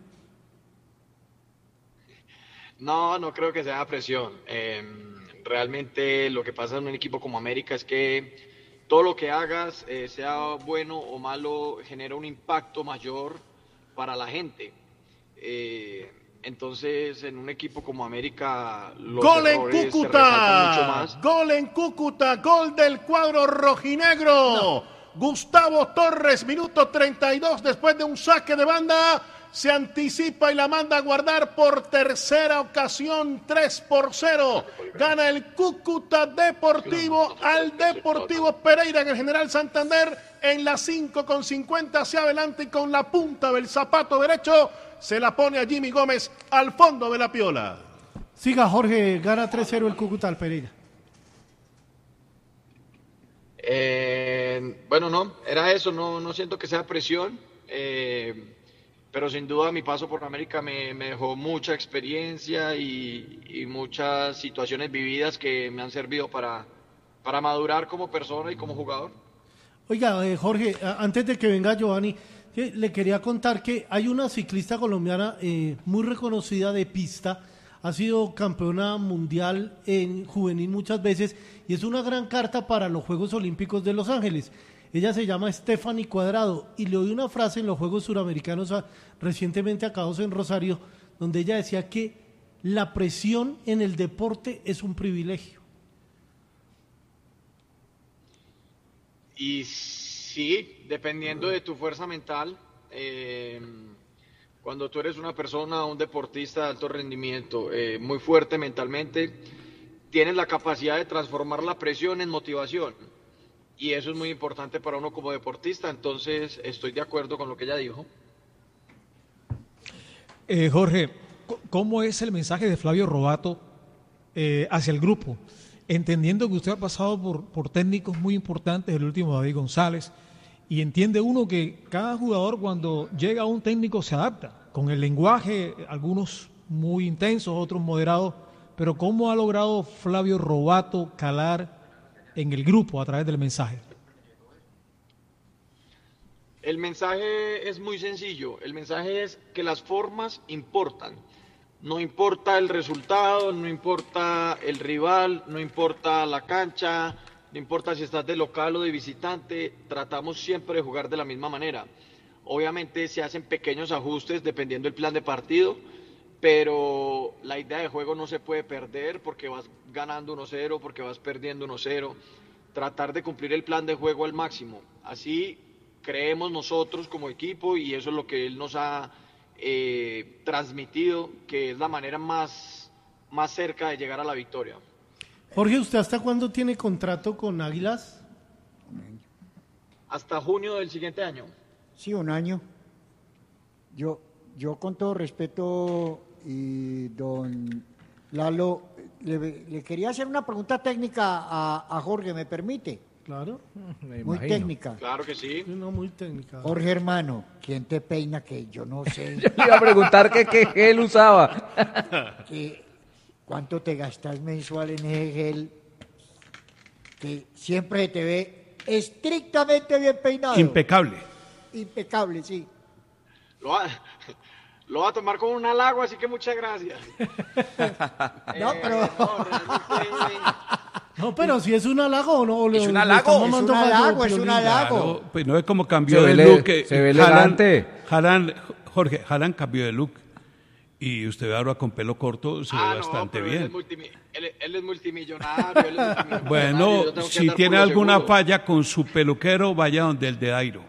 No, no creo que sea presión. Eh, realmente lo que pasa en un equipo como América es que todo lo que hagas, eh, sea bueno o malo, genera un impacto mayor para la gente. Eh, entonces, en un equipo como América, los ¡Gol en errores se resaltan Cúcuta! mucho más. ¡Gol en Cúcuta! ¡Gol del cuadro rojinegro! No. Gustavo Torres, minuto treinta y dos, después de un saque de banda, se anticipa y la manda a guardar por tercera ocasión, tres por cero. Gana el Cúcuta Deportivo al Deportivo Pereira en el General Santander en la cinco con cincuenta hacia adelante y con la punta del zapato derecho se la pone a Jimmy Gómez al fondo de la piola. Siga, Jorge, gana tres cero el Cúcuta al Pereira. Eh, bueno, no, era eso, no, no siento que sea presión. Eh, Pero sin duda mi paso por América me, me dejó mucha experiencia y, y muchas situaciones vividas que me han servido para, para madurar como persona y como jugador. Oiga, eh, Jorge, antes de que venga Giovanni, le quería contar que hay una ciclista colombiana eh, muy reconocida de pista, ha sido campeona mundial en juvenil muchas veces y es una gran carta para los Juegos Olímpicos de Los Ángeles. Ella se llama Stephanie Cuadrado y le oí una frase en los Juegos Suramericanos a, recientemente acabados en Rosario, donde ella decía que la presión en el deporte es un privilegio. Y sí, dependiendo de tu fuerza mental, eh, cuando tú eres una persona, un deportista de alto rendimiento, eh, muy fuerte mentalmente, tienes la capacidad de transformar la presión en motivación. Y eso es muy importante para uno como deportista, entonces estoy de acuerdo con lo que ella dijo. Eh, Jorge, ¿cómo es el mensaje de Flavio Robato eh, hacia el grupo? entendiendo que usted ha pasado por, por técnicos muy importantes, el último David González, y entiende uno que cada jugador cuando llega a un técnico se adapta, con el lenguaje, algunos muy intensos, otros moderados, pero ¿cómo ha logrado Flavio Robato calar en el grupo a través del mensaje? El mensaje es muy sencillo, el mensaje es que las formas importan. No importa el resultado, no importa el rival, no importa la cancha, no importa si estás de local o de visitante, tratamos siempre de jugar de la misma manera. Obviamente se hacen pequeños ajustes dependiendo del plan de partido, pero la idea de juego no se puede perder porque vas ganando uno cero, porque vas perdiendo uno cero. Tratar de cumplir el plan de juego al máximo. Así creemos nosotros como equipo y eso es lo que él nos ha eh, transmitido, que es la manera más, más cerca de llegar a la victoria. Jorge, ¿usted hasta cuándo tiene contrato con Águilas? Hasta junio del siguiente año. Sí, un año. Yo, yo con todo respeto, y don Lalo, le, le quería hacer una pregunta técnica a, a Jorge, ¿me permite? Claro. Me muy imagino. Técnica. Claro que sí. No, muy técnica. Jorge, hermano, ¿quién te peina? Que yo no sé. Yo le iba a preguntar qué, qué gel usaba. Que, ¿cuánto te gastas mensual en ese gel? Que siempre te ve estrictamente bien peinado. Impecable. Impecable, sí. Lo va, lo va a tomar con un halago, así que muchas gracias. No, eh, pero... No, realmente... No, pero si es un halago o no. Es un halago. Es un halago, es un halago. Claro, pues no es como cambió Se de ve look. le- eh, se ve Haaland- elegante. Haaland- Jorge, Haaland cambió de look. Y usted ahora con pelo corto se Ah, ve no, bastante pero Él bien. es, multimi- él, él es multimillonario. Él es multimillonario, Bueno, yo tengo que si andar tiene por lo alguna seguro. falla con su peluquero, vaya donde el de Dairo.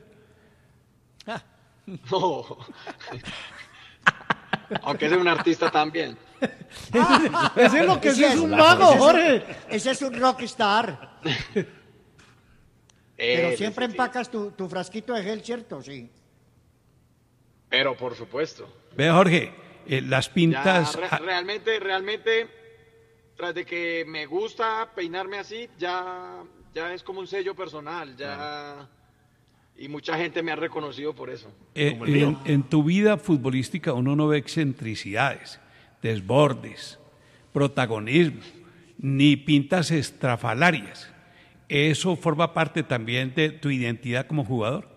No. Aunque es un artista también. Ese es lo que Ese es, es- un mago, ese es un- Jorge. Ese es un rockstar. Pero Eh, siempre sí, sí. empacas tu, tu frasquito de gel, ¿cierto? Sí. Pero por supuesto. Ve, Jorge, eh, las Ya, pintas... re- ah, realmente, realmente, tras de que me gusta peinarme así, ya, ya es como un sello personal, ya, y mucha gente me ha reconocido por eso. Eh, en, en tu vida futbolística uno no ve excentricidades, desbordes, protagonismo, ni pintas estrafalarias. ¿Eso forma parte también de tu identidad como jugador?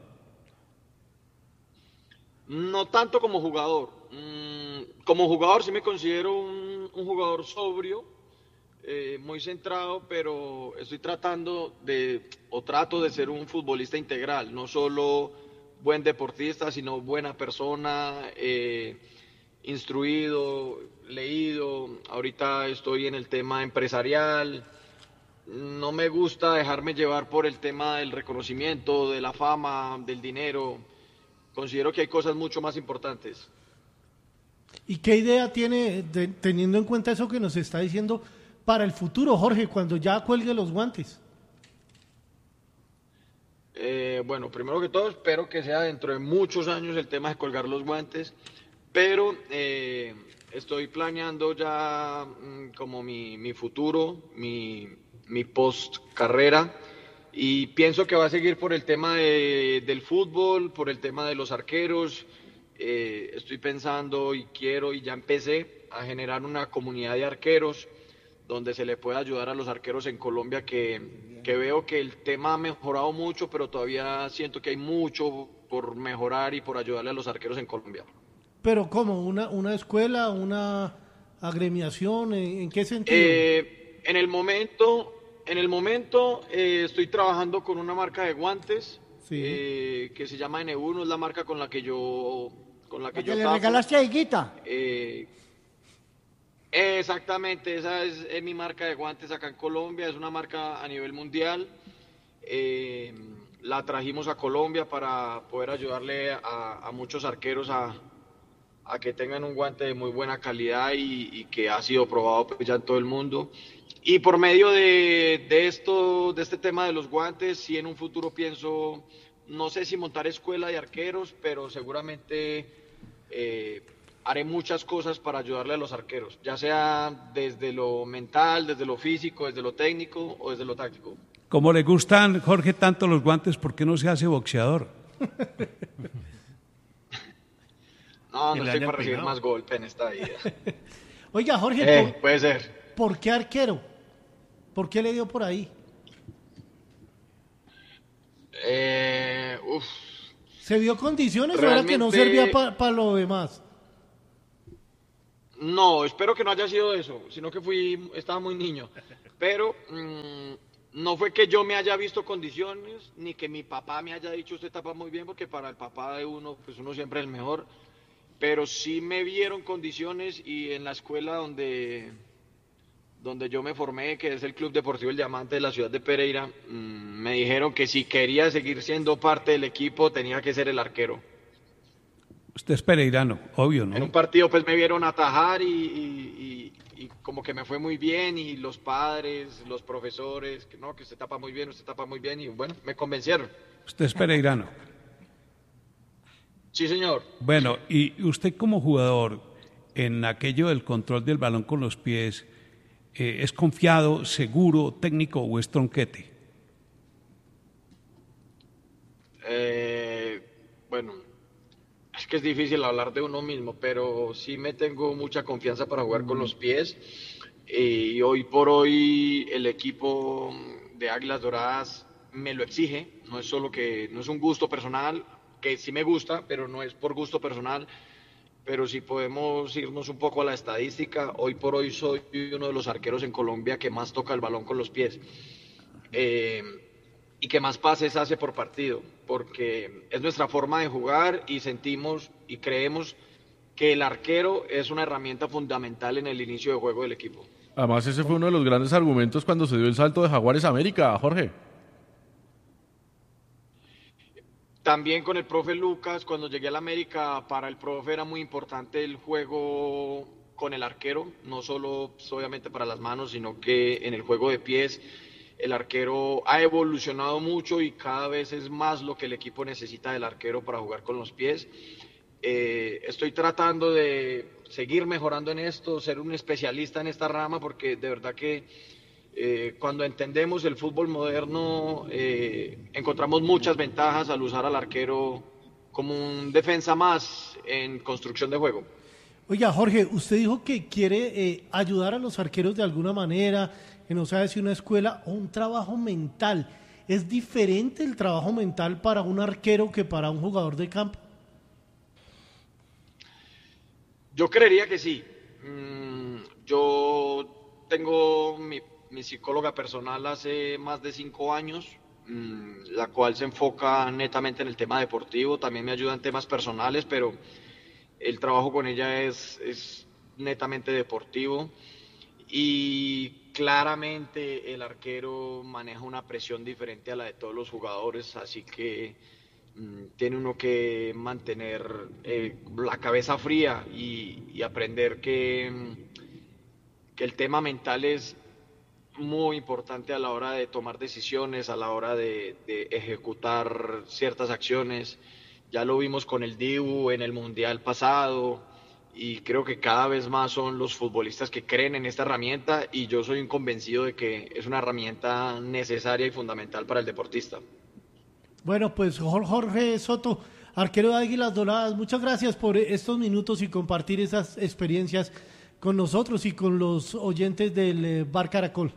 No tanto como jugador. Mm, como jugador sí me considero un, un jugador sobrio, eh, muy centrado, pero estoy tratando de, o trato de ser un futbolista integral, no solo buen deportista, sino buena persona, eh, instruido, leído. Ahorita estoy en el tema empresarial. No me gusta dejarme llevar por el tema del reconocimiento, de la fama, del dinero. Considero que hay cosas mucho más importantes. ¿Y qué idea tiene, de- teniendo en cuenta eso que nos está diciendo, para el futuro, Jorge, cuando ya cuelgue los guantes? Eh, bueno, primero que todo, espero que sea dentro de muchos años el tema de colgar los guantes, pero eh, estoy planeando ya mm, como mi, mi futuro, mi, mi post carrera, y pienso que va a seguir por el tema de- del fútbol, por el tema de los arqueros. Eh, estoy pensando y quiero y ya empecé a generar una comunidad de arqueros donde se le pueda ayudar a los arqueros en Colombia, que, que veo que el tema ha mejorado mucho, pero todavía siento que hay mucho por mejorar y por ayudarle a los arqueros en Colombia. Pero ¿cómo? ¿Una, una escuela, una agremiación? ¿En, en qué sentido? Eh, en el momento, en el momento eh, estoy trabajando con una marca de guantes Sí. eh, que se llama N uno, es la marca con la que yo, con la que ¿La yo que le tapo. regalaste a Higuita? Eh, exactamente, esa es, es mi marca de guantes acá en Colombia, es una marca a nivel mundial. Eh, la trajimos a Colombia para poder ayudarle a, a muchos arqueros a, a que tengan un guante de muy buena calidad y, y que ha sido probado pues, ya en todo el mundo. Y por medio de, de esto, de este tema de los guantes, sí en un futuro pienso, no sé si montar escuela de arqueros, pero seguramente eh, haré muchas cosas para ayudarle a los arqueros, ya sea desde lo mental, desde lo físico, desde lo técnico o desde lo táctico. Como le gustan, Jorge, tanto los guantes, ¿por qué no se hace boxeador? No, no estoy para recibir más golpe en esta vida. Oiga, Jorge, Eh, ¿por, puede ser. ¿por qué arquero? ¿Por qué le dio por ahí? Eh, uf. ¿Se vio condiciones o Realmente- era que no servía para pa lo demás? No, espero que no haya sido eso, sino que fui, estaba muy niño. Pero mmm, no fue que yo me haya visto condiciones, ni que mi papá me haya dicho usted tapa muy bien, porque para el papá de uno, pues uno siempre es el mejor. Pero sí me vieron condiciones y en la escuela donde, donde yo me formé, que es el Club Deportivo El Diamante de la ciudad de Pereira, mmm, me dijeron que si quería seguir siendo parte del equipo tenía que ser el arquero. Usted es pereirano, obvio, En un ¿no? partido pues me vieron atajar y, y, y, y como que me fue muy bien y los padres, los profesores, que no, que usted tapa muy bien, usted tapa muy bien y bueno, me convencieron. Usted es pereirano. Sí, señor. Bueno, y usted como jugador, en aquello del control del balón con los pies, eh, ¿es confiado, seguro, técnico o es tronquete? Eh, bueno, es que es difícil hablar de uno mismo, pero sí me tengo mucha confianza para jugar con los pies. Y hoy por hoy el equipo de Águilas Doradas me lo exige. No es solo que, no es un gusto personal, que sí me gusta, pero no es por gusto personal. Pero si podemos irnos un poco a la estadística, hoy por hoy soy uno de los arqueros en Colombia que más toca el balón con los pies. Eh, y que más pases hace por partido, porque es nuestra forma de jugar y sentimos y creemos que el arquero es una herramienta fundamental en el inicio de juego del equipo. Además, ese fue uno de los grandes argumentos cuando se dio el salto de Jaguares a América, Jorge. También con el profe Lucas, cuando llegué a la América, para el profe era muy importante el juego con el arquero, no solo pues, obviamente para las manos, sino que en el juego de pies. El arquero ha evolucionado mucho y cada vez es más lo que el equipo necesita del arquero para jugar con los pies. Eh, estoy tratando de seguir mejorando en esto, ser un especialista en esta rama, porque de verdad que eh, cuando entendemos el fútbol moderno eh, encontramos muchas ventajas al usar al arquero como un defensa más en construcción de juego. Oiga, Jorge, usted dijo que quiere eh, ayudar a los arqueros de alguna manera, que no sabe si una escuela o un trabajo mental. ¿Es diferente el trabajo mental para un arquero que para un jugador de campo? Yo creería que sí. Mm, yo tengo mi, mi psicóloga personal hace más de cinco años, mmm, la cual se enfoca netamente en el tema deportivo, también me ayuda en temas personales, pero el trabajo con ella es, es netamente deportivo y claramente el arquero maneja una presión diferente a la de todos los jugadores, así que mmm, tiene uno que mantener eh, la cabeza fría y, y aprender que, que el tema mental es muy importante a la hora de tomar decisiones, a la hora de, de ejecutar ciertas acciones. Ya lo vimos con el Dibu en el Mundial pasado y creo que cada vez más son los futbolistas que creen en esta herramienta y yo soy un convencido de que es una herramienta necesaria y fundamental para el deportista. Bueno, pues Jorge Soto, arquero de Águilas Doradas, muchas gracias por estos minutos y compartir esas experiencias con nosotros y con los oyentes del Bar Caracol.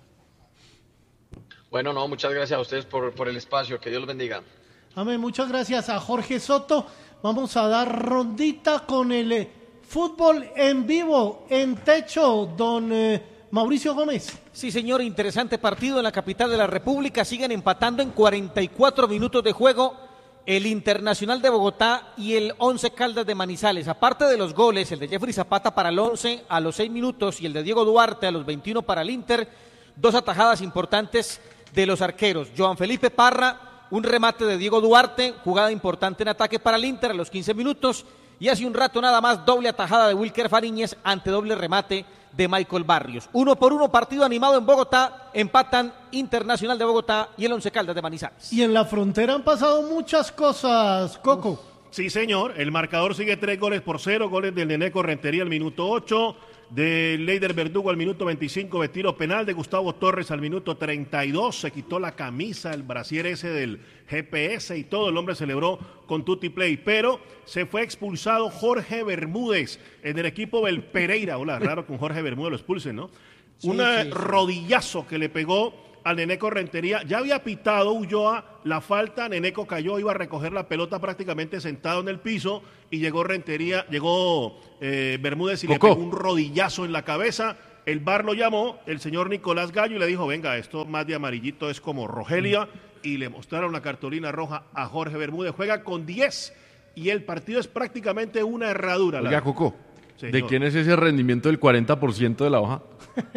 Bueno, no, muchas gracias a ustedes por, por el espacio, que Dios los bendiga. Amén, muchas gracias a Jorge Soto. Vamos a dar rondita con el eh, fútbol en vivo, en techo, don eh, Mauricio Gómez. Sí, señor, interesante partido en la capital de la República. Siguen empatando en cuarenta y cuatro minutos de juego el Internacional de Bogotá y el Once Caldas de Manizales. Aparte de los goles, el de Jeffrey Zapata para el once a los seis minutos y el de Diego Duarte a los veintiuno para el Inter, dos atajadas importantes de los arqueros. Joan Felipe Parra, un remate de Diego Duarte, jugada importante en ataque para el Inter a los quince minutos, y hace un rato nada más doble atajada de Wilker Fariñez ante doble remate de Michael Barrios. Uno por uno, partido animado en Bogotá, empatan Internacional de Bogotá y el Once Caldas de Manizales. Y en la frontera han pasado muchas cosas, Coco. Sí, señor. El marcador sigue tres goles por cero. Goles del Neneco Rentería al minuto ocho. De Leider Verdugo al minuto veinticinco de tiro penal. De Gustavo Torres al minuto treinta y dos. Se quitó la camisa, el brasier ese del G P S y todo. El hombre celebró con tutti play. Pero se fue expulsado Jorge Bermúdez en el equipo del Pereira. Hola, raro que un Jorge Bermúdez lo expulsen, ¿no? Sí, Un sí, sí. rodillazo que le pegó al Neneco Rentería. Ya había pitado Ulloa la falta, Neneco cayó, iba a recoger la pelota prácticamente sentado en el piso y llegó Rentería, llegó eh, Bermúdez y Coco. le pegó un rodillazo en la cabeza. El V A R lo llamó, el señor Nicolás Gallo, y le dijo, venga, esto más de amarillito es como Rogelia, y le mostraron la cartulina roja a Jorge Bermúdez. Juega con diez y el partido es prácticamente una herradura. Oiga, la... Coco, ¿de Señor. quién es ese rendimiento del cuarenta por ciento de la hoja?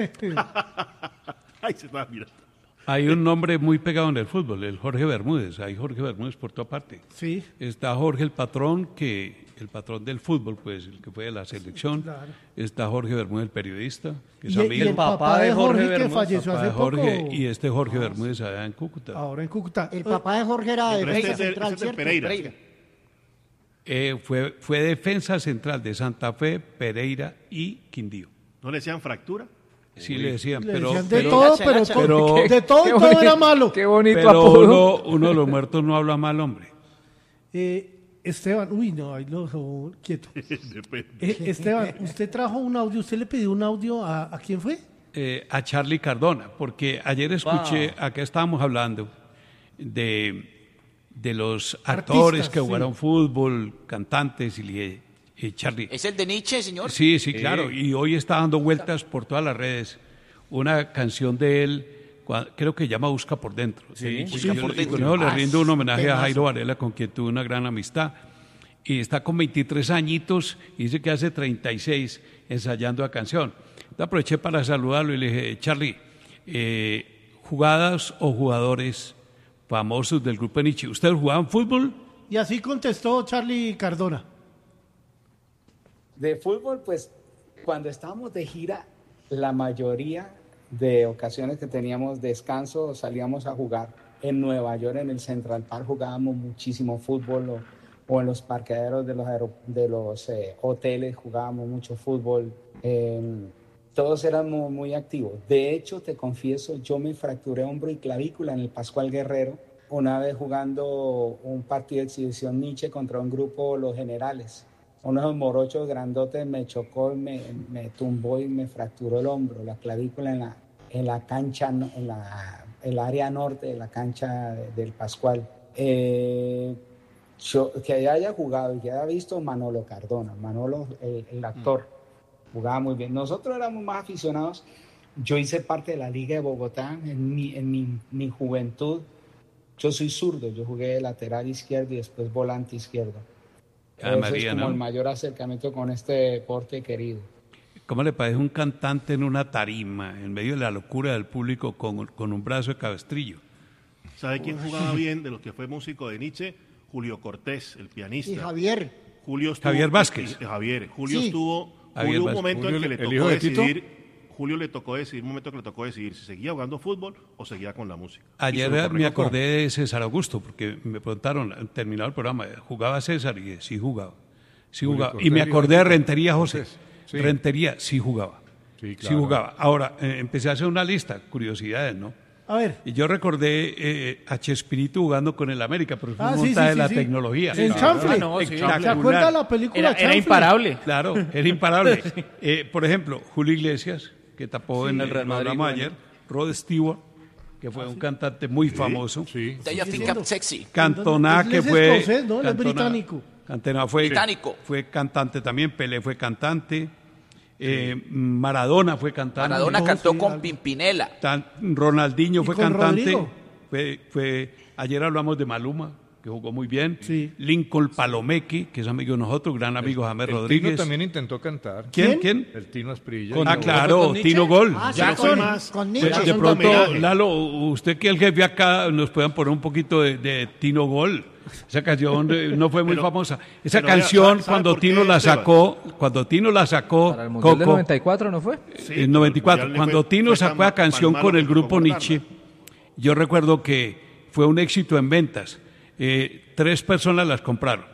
Ay, se va, mira. Hay un nombre muy pegado en el fútbol, el Jorge Bermúdez. Hay Jorge Bermúdez por toda parte. Sí. Está Jorge el patrón, que el patrón del fútbol, pues el que fue de la selección. Claro. Está Jorge Bermúdez, el periodista, que es Y, y amigo. el papá de Jorge, que Bermúdez, falleció Papá hace de Jorge, poco. y este Jorge Bermúdez allá en Cúcuta. Ahora en Cúcuta. El papá de Jorge era Pero defensa este es del- central, este es del ¿cierto? Pereira. Eh, fue, fue defensa central de Santa Fe, Pereira y Quindío. ¿No le decían fractura? Sí le decían, Le pero, decían de pero, todo, Gacha, pero, gacha. to- Pero- de todo, Qué todo bonito- era malo. Qué bonito pero apodo. uno, uno de los muertos no habla mal, hombre. Eh, Esteban, uy, no, ahí lo dejó quieto. Depende. Eh, Esteban, usted trajo un audio, ¿usted le pidió un audio a, a quién fue? Eh, a Charlie Cardona, porque ayer escuché, acá estábamos hablando de, de los actores Artistas, que sí. jugaron fútbol, cantantes, y le dije, eh, Charlie. ¿Es el de Nietzsche, señor? Sí, sí, claro, y hoy está dando vueltas por todas las redes una canción de él, cua- creo que llama Busca por Dentro. Sí, Y Busca yo- por y Dentro. con eso le Ah, rindo un homenaje a temazo. Jairo Varela, con quien tuve una gran amistad. Y está con veintitrés añitos, y dice que hace treinta y seis ensayando la canción. Entonces aproveché para saludarlo y le dije, Charlie, eh, jugadas o jugadores famosos del grupo Nietzsche, ¿ustedes jugaban fútbol? Y así contestó Charlie Cardona. De fútbol, pues cuando estábamos de gira, la mayoría de ocasiones que teníamos descanso salíamos a jugar. En Nueva York, en el Central Park, jugábamos muchísimo fútbol o, o en los parqueaderos de los, aero- de los eh, hoteles jugábamos mucho fútbol. Eh, todos éramos muy activos. De hecho, te confieso, yo me fracturé hombro y clavícula en el Pascual Guerrero una vez jugando un partido de exhibición Nietzsche contra un grupo, los Generales. Uno de esos morochos grandotes me chocó, me, me tumbó y me fracturó el hombro, la clavícula en la, en la cancha, no- en la, el área norte de la cancha de- del Pascual. Eh, yo, que haya jugado y que haya visto Manolo Cardona, Manolo, el, el actor, jugaba muy bien. Nosotros éramos más aficionados. Yo hice parte de la Liga de Bogotá en mi, en mi, mi juventud. Yo soy zurdo, yo jugué de lateral izquierdo y después volante izquierdo. Ah, Ese María, es como ¿no? el mayor acercamiento con este deporte querido. ¿Cómo le parece un cantante en una tarima, en medio de la locura del público, con, con un brazo de cabestrillo? ¿Sabe quién jugaba bien de los que fue músico de Nietzsche? Julio Cortés, el pianista. Y Javier. Julio estuvo, Javier Vázquez. y- Javier. Julio Sí. estuvo. Javier hubo un Vázquez. momento en Julio, que le el tocó hijo de Tito. decidir. Julio le tocó decidir, un momento que le tocó decidir si seguía jugando fútbol o seguía con la música. Y se Ayer lo me correcto. acordé de César Augusto, porque me preguntaron, terminado el programa, ¿jugaba César? Y dije, sí jugaba. Sí Julio jugaba. Cortés, Y me hijo acordé de de Tito. Rentería José. Cortés, sí. Rentería, sí jugaba. Sí, Sí claro. jugaba. Ahora, eh, empecé a hacer una lista, curiosidades, ¿no? A ver. Y yo recordé eh, a Chespirito jugando con el América, pero fue Ah, un sí, montaje sí, de sí, la sí. tecnología. En Chanfle. Ah, no, sí. ¿Se acuerda de la película Era, era Chanfle? imparable. Claro, era imparable. Eh, por ejemplo, Julio Iglesias, que tapó en el Real Madrid bueno. ayer, Rod Stewart, que fue un cantante muy famoso. Sí. Do you think I'm sexy? Cantona, Él que es fue. escocés, ¿no? Él es Cantona- británico. Cantona fue, Británico. fue cantante también, Pelé fue cantante, eh, Maradona fue cantante. Maradona no, cantó sí, con algo. Pimpinela. Tan- Ronaldinho ¿Y fue con cantante. Rodrigo? Fue, fue, ayer hablamos de Maluma, que jugó muy bien. Sí. Lincoln Palomeque, que es amigo de nosotros, gran amigo James El Tino Rodríguez. también intentó cantar. ¿Quién? ¿Quién? ¿Quién? El Tino Asprilla. ah, Y- claro, con Nietzsche? Tino Gol. Ah, sí, Jackson con, más. con De, Nietzsche. de Jackson pronto, homenaje. Lalo, usted que es el jefe acá, nos puedan poner un poquito de, de Tino Gol. Esa canción eh, no fue muy Pero- famosa. Esa pero vea, canción, ¿sabe- sabe cuando por qué, Tino la Esteban? sacó, cuando Tino la sacó, Para el Mundial del Coco, noventa y cuatro, ¿no fue? Sí, en noventa y cuatro, pero el Mundial le cuando fue- Tino fue sacó tan la ma- canción tan con malo el que grupo tocó guardarla. Nietzsche, yo recuerdo que fue un éxito en ventas. Eh, tres personas las compraron.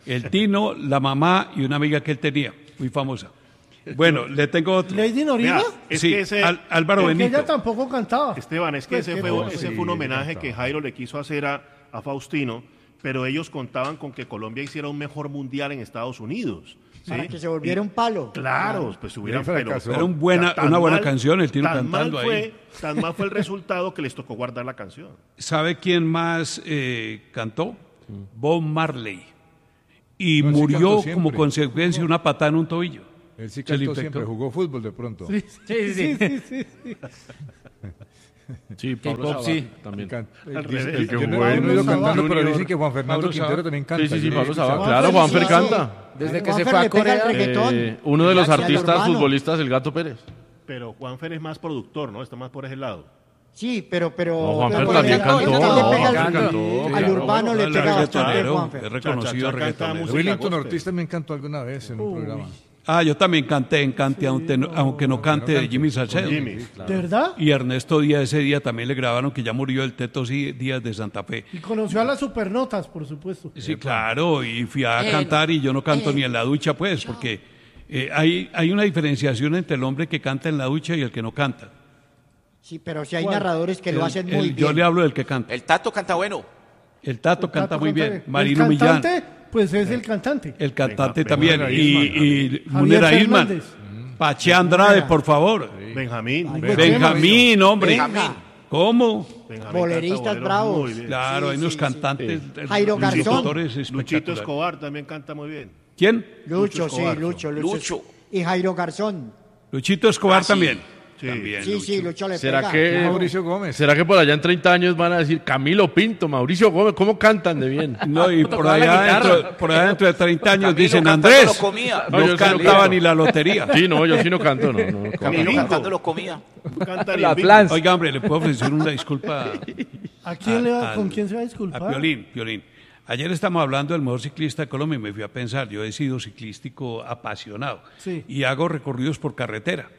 El Tino, la mamá y una amiga que él tenía, muy famosa. Bueno, le tengo otro. ¿Lady Noriga? Vea, es Sí, que ese, Al- Álvaro Porque Benito. ella tampoco cantaba. Esteban, es que Pues, ese, qué fue, cosa. ese fue un homenaje que Jairo le quiso hacer a, a Faustino, pero ellos contaban con que Colombia hiciera un mejor mundial en Estados Unidos. ¿sí? Para que se volviera un palo. Claro, pues hubieran... Bien fracasó. Era un buena- tan una buena mal- canción, el Tino tan cantando mal ahí. fue, Tan mal fue el resultado que les tocó guardar la canción. ¿Sabe quién más eh, cantó? Bob Marley. Y No, él sí murió cantó siempre. como consecuencia de una patada en un tobillo. Él sí Se le cantó infectó. siempre, jugó fútbol de pronto. Sí, Sí, sí, sí. sí, sí. Sí, Pablo K-pop, Sabat sí. también. Can- Al eh, revés. dice- El que yo no jugó yo en no he ido Sabat. cantando, pero Junior, dicen que Juan Fernando Pablo Quintero Sabat. también canta. Sí, sí, sí, Yo no he Pablo escuchado. Sabat. Juan Claro, Fer, Juanfer sí, sí. canta. Desde que Juanfer se fue a le pega Corea. el reggaetón. Eh, uno de los Gracias al artistas urbano. futbolistas, el Gato Pérez. Pero Juanfer es más productor, ¿no? Está más por ese lado. Sí, pero... pero No, Juanfer pero también él- cantó. él le No, pega al- Juanfer cantó. al Claro, urbano le Él pega es bastante reggaetonero, Juanfer. es reconocido Cha, cha, cha, canta reggaetonero. música Willington gospel. Ortiz también cantó alguna vez en un programa. Ah, yo también canté en Cante, aunque, no, aunque no cante de Jimmy Salcedo. Jimmy. ¿De verdad? Y Ernesto Díaz ese día también le grabaron que ya murió el Teto sí, Díaz de Santa Fe. Y conoció a las supernotas, por supuesto. Sí, claro, y fui a Eh, cantar y yo no canto eh, ni en la ducha, pues, porque eh, hay, hay una diferenciación entre el hombre que canta en la ducha y el que no canta. Sí, pero si hay ¿Cuál? narradores que lo El- hacen el- muy Yo bien. le hablo del que canta. El Tato canta bueno. El Tato canta Tato muy canta bien. Marino El Millán, cantante, pues es el cantante. el cantante Venga, también. Benjamín Y, Aisman. y Javier Munera Isman. Fernández. Pache Andrade, por favor. Benjamín. Ay, Benjamín. Benjamín, hombre. Venga. ¿Cómo? Benjamín Boleristas canta boleros bravos. muy bien. Claro, Sí, hay unos sí, sí. cantantes, eh, Jairo Garzón. locutores Luchito espectaculares. Escobar también canta muy bien. ¿Quién? Lucho, Lucho sí, Escobar. Lucho, Lucho. Lucho. Y Jairo Garzón. Luchito Escobar Ah, sí. también. Sí. También, Sí, Lucho. sí, Lucho le ¿Será pega. que, Mauricio Gómez. ¿Será que por allá en treinta años van a decir Camilo Pinto, Mauricio Gómez, cómo cantan de bien? No, y por Tocaba la allá, guitarra. dentro, por allá dentro de treinta años Camilo dicen cantando Andrés, lo comía. No, no yo sí no cantaba canto. ni la lotería. Sí, no, yo sí no canto, no. no Camilo Camilo. cantando lo comía. Canta La bien. Plans. Oiga, hombre, ¿le puedo ofrecer una disculpa ¿A quién le va, al- ¿Con quién se va a disculpar? a Piolín? Piolín. Ayer estamos hablando del mejor ciclista de Colombia y me fui a pensar, yo he sido ciclístico apasionado Sí. y hago recorridos por carretera,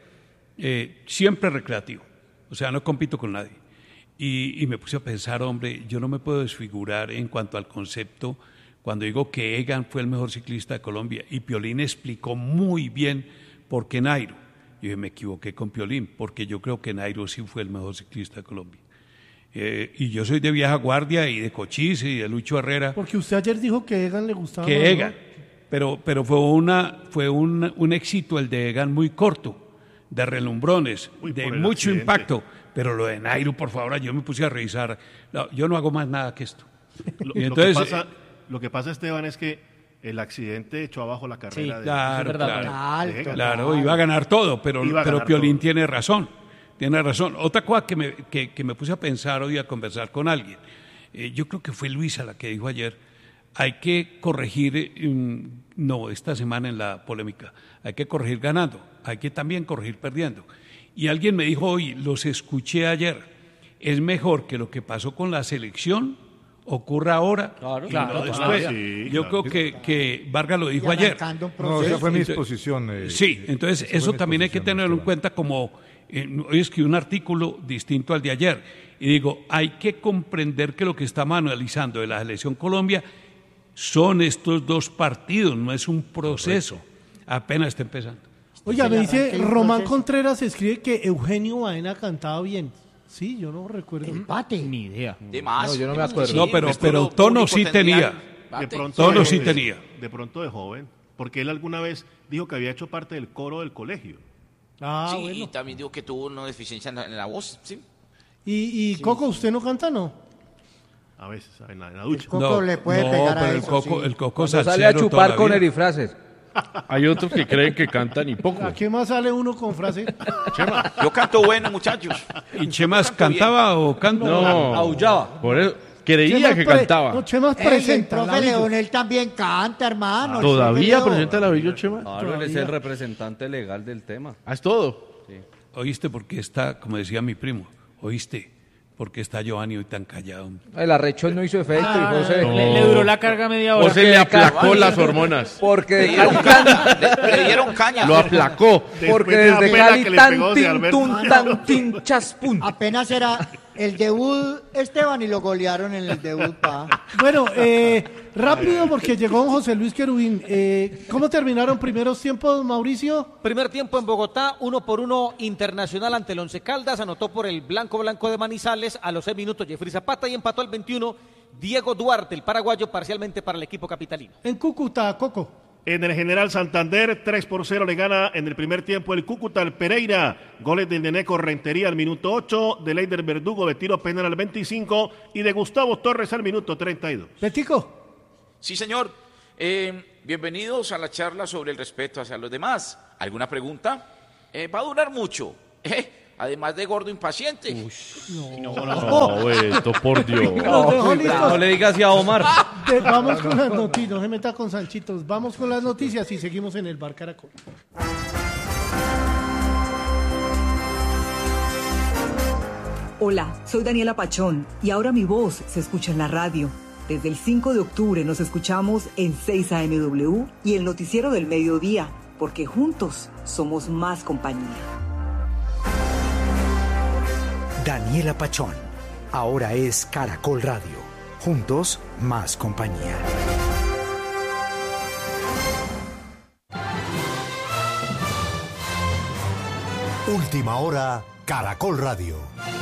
eh, siempre recreativo, o sea, no compito con nadie. Y, y me puse a pensar, hombre, yo no me puedo desfigurar en cuanto al concepto cuando digo que Egan fue el mejor ciclista de Colombia y Piolín explicó muy bien por qué Nairo. Yo dije, me equivoqué con Piolín, porque yo creo que Nairo sí fue el mejor ciclista de Colombia. Eh, y yo soy de vieja guardia y de Cochise y de Lucho Herrera, Porque usted ayer dijo que Egan le gustaba más, que ¿no? Egan, pero, pero fue, una, fue un, un éxito el de Egan muy corto, de relumbrones, Uy, de por el mucho accidente. impacto, pero lo de Nairo, por favor, yo me puse a revisar, no, yo no hago más nada que esto. Lo, Y lo entonces, que pasa, lo que pasa, Esteban, es que el accidente echó abajo la carrera de... Claro, verdad, claro. Total, Venga. total. Claro, iba a ganar todo, pero, Iba a pero ganar Piolín todo. tiene razón, tiene razón. Otra cosa que me, que, que me puse a pensar hoy a conversar con alguien, eh, yo creo que fue Luisa la que dijo ayer, hay que corregir, eh, mm, no, esta semana en la polémica, hay que corregir ganando, hay que también corregir perdiendo. Y alguien me dijo hoy, los escuché ayer, es mejor que lo que pasó con la selección ocurra ahora Claro, y claro, no claro. después. Sí, Yo claro. creo que, que Vargas lo Y dijo ayer. arrancando un No, proceso. esa fue mi Entonces- exposición. eh, Sí, entonces esa fue eso mi también hay que exposición, tenerlo en Esteban. cuenta como, eh, hoy escribí un artículo distinto al de ayer, y digo, hay que comprender que lo que estamos analizando de la selección Colombia son estos dos partidos, no es un proceso, apenas está empezando. Oiga, Se me le dice arranca el Román proceso. Contreras, escribe que Eugenio Baena cantaba bien. Sí, yo no recuerdo. Empate. Ni idea. De más. No, yo no me de más que acuerdo. sí, No, pero- el pero público tono sí tendría- tenía. De Bate. pronto, Tono de- sí de- tenía. De pronto de joven, porque él alguna vez dijo que había hecho parte del coro del colegio. Ah, Sí, y bueno. también digo que tuvo una deficiencia en la, en la voz, sí. Y, y Coco, ¿usted no canta, no? A veces, en la, en la ducha. Coco le puede no, pegar a pero el eso, coco, sí. el coco Cuando sale a salsero toda chupar la con vida. erifraces. Hay otros que creen que cantan y poco. ¿A qué más sale uno con frase? Yo canto bueno, muchachos. ¿Y Chemas cantaba o canta? No, Aullaba. por eso, creía Chemas que pre- cantaba. No, Chemas Ey, el presenta. profe Lavillo. Leonel también canta, hermano. el ¿Todavía profe Leo. presenta el avillo, Chema? Claro, él es el representante legal del tema. Ah, es todo. ¿Oíste por qué está, como decía mi primo, oíste por qué está Giovanni hoy tan callado? El arrechón no hizo efecto Ah, y José. Le, le duró la carga media hora. O se le aplacó las hormonas. Porque Le de dieron Cali caña. Le, le dieron caña. Lo aplacó. porque Después de la desde pela Cali que le tan pegó de tin Alberto. tun tan tin chaspun. Apenas era el debut, Esteban, y lo golearon en el debut, pa. Bueno, eh, rápido porque llegó José Luis Querubín. Eh, ¿Cómo terminaron primeros tiempos, Mauricio? Primer tiempo en Bogotá, uno por uno Internacional ante el Once Caldas, anotó por el Blanco Blanco de Manizales a los seis minutos Jeffrey Zapata y empató al veintiuno Diego Duarte, el paraguayo, parcialmente para el equipo capitalino. En Cúcuta, Coco. En el General Santander, tres por cero le gana en el primer tiempo el Cúcuta al Pereira. Goles de Neneco Rentería al minuto ocho, de Leider Verdugo de tiro penal al veinticinco y de Gustavo Torres al minuto treinta y dos. Betico. Sí, señor. Eh, bienvenidos a la charla sobre el respeto hacia los demás. ¿Alguna pregunta? Eh, va a durar mucho. Eh, además de gordo impaciente. No, no, no, Beto, por Dios. Los dejo listos. No le digas así a Omar. De- vamos con las noticias, no se meta con Sanchitos. Vamos con las noticias y seguimos en el Bar Caracol. Hola, soy Daniela Pachón y ahora mi voz se escucha en la radio. Desde el cinco de octubre nos escuchamos en seis A M W y el noticiero del mediodía, porque juntos somos más compañía. Daniela Pachón, ahora es Caracol Radio. Juntos, más compañía. Última hora, Caracol Radio.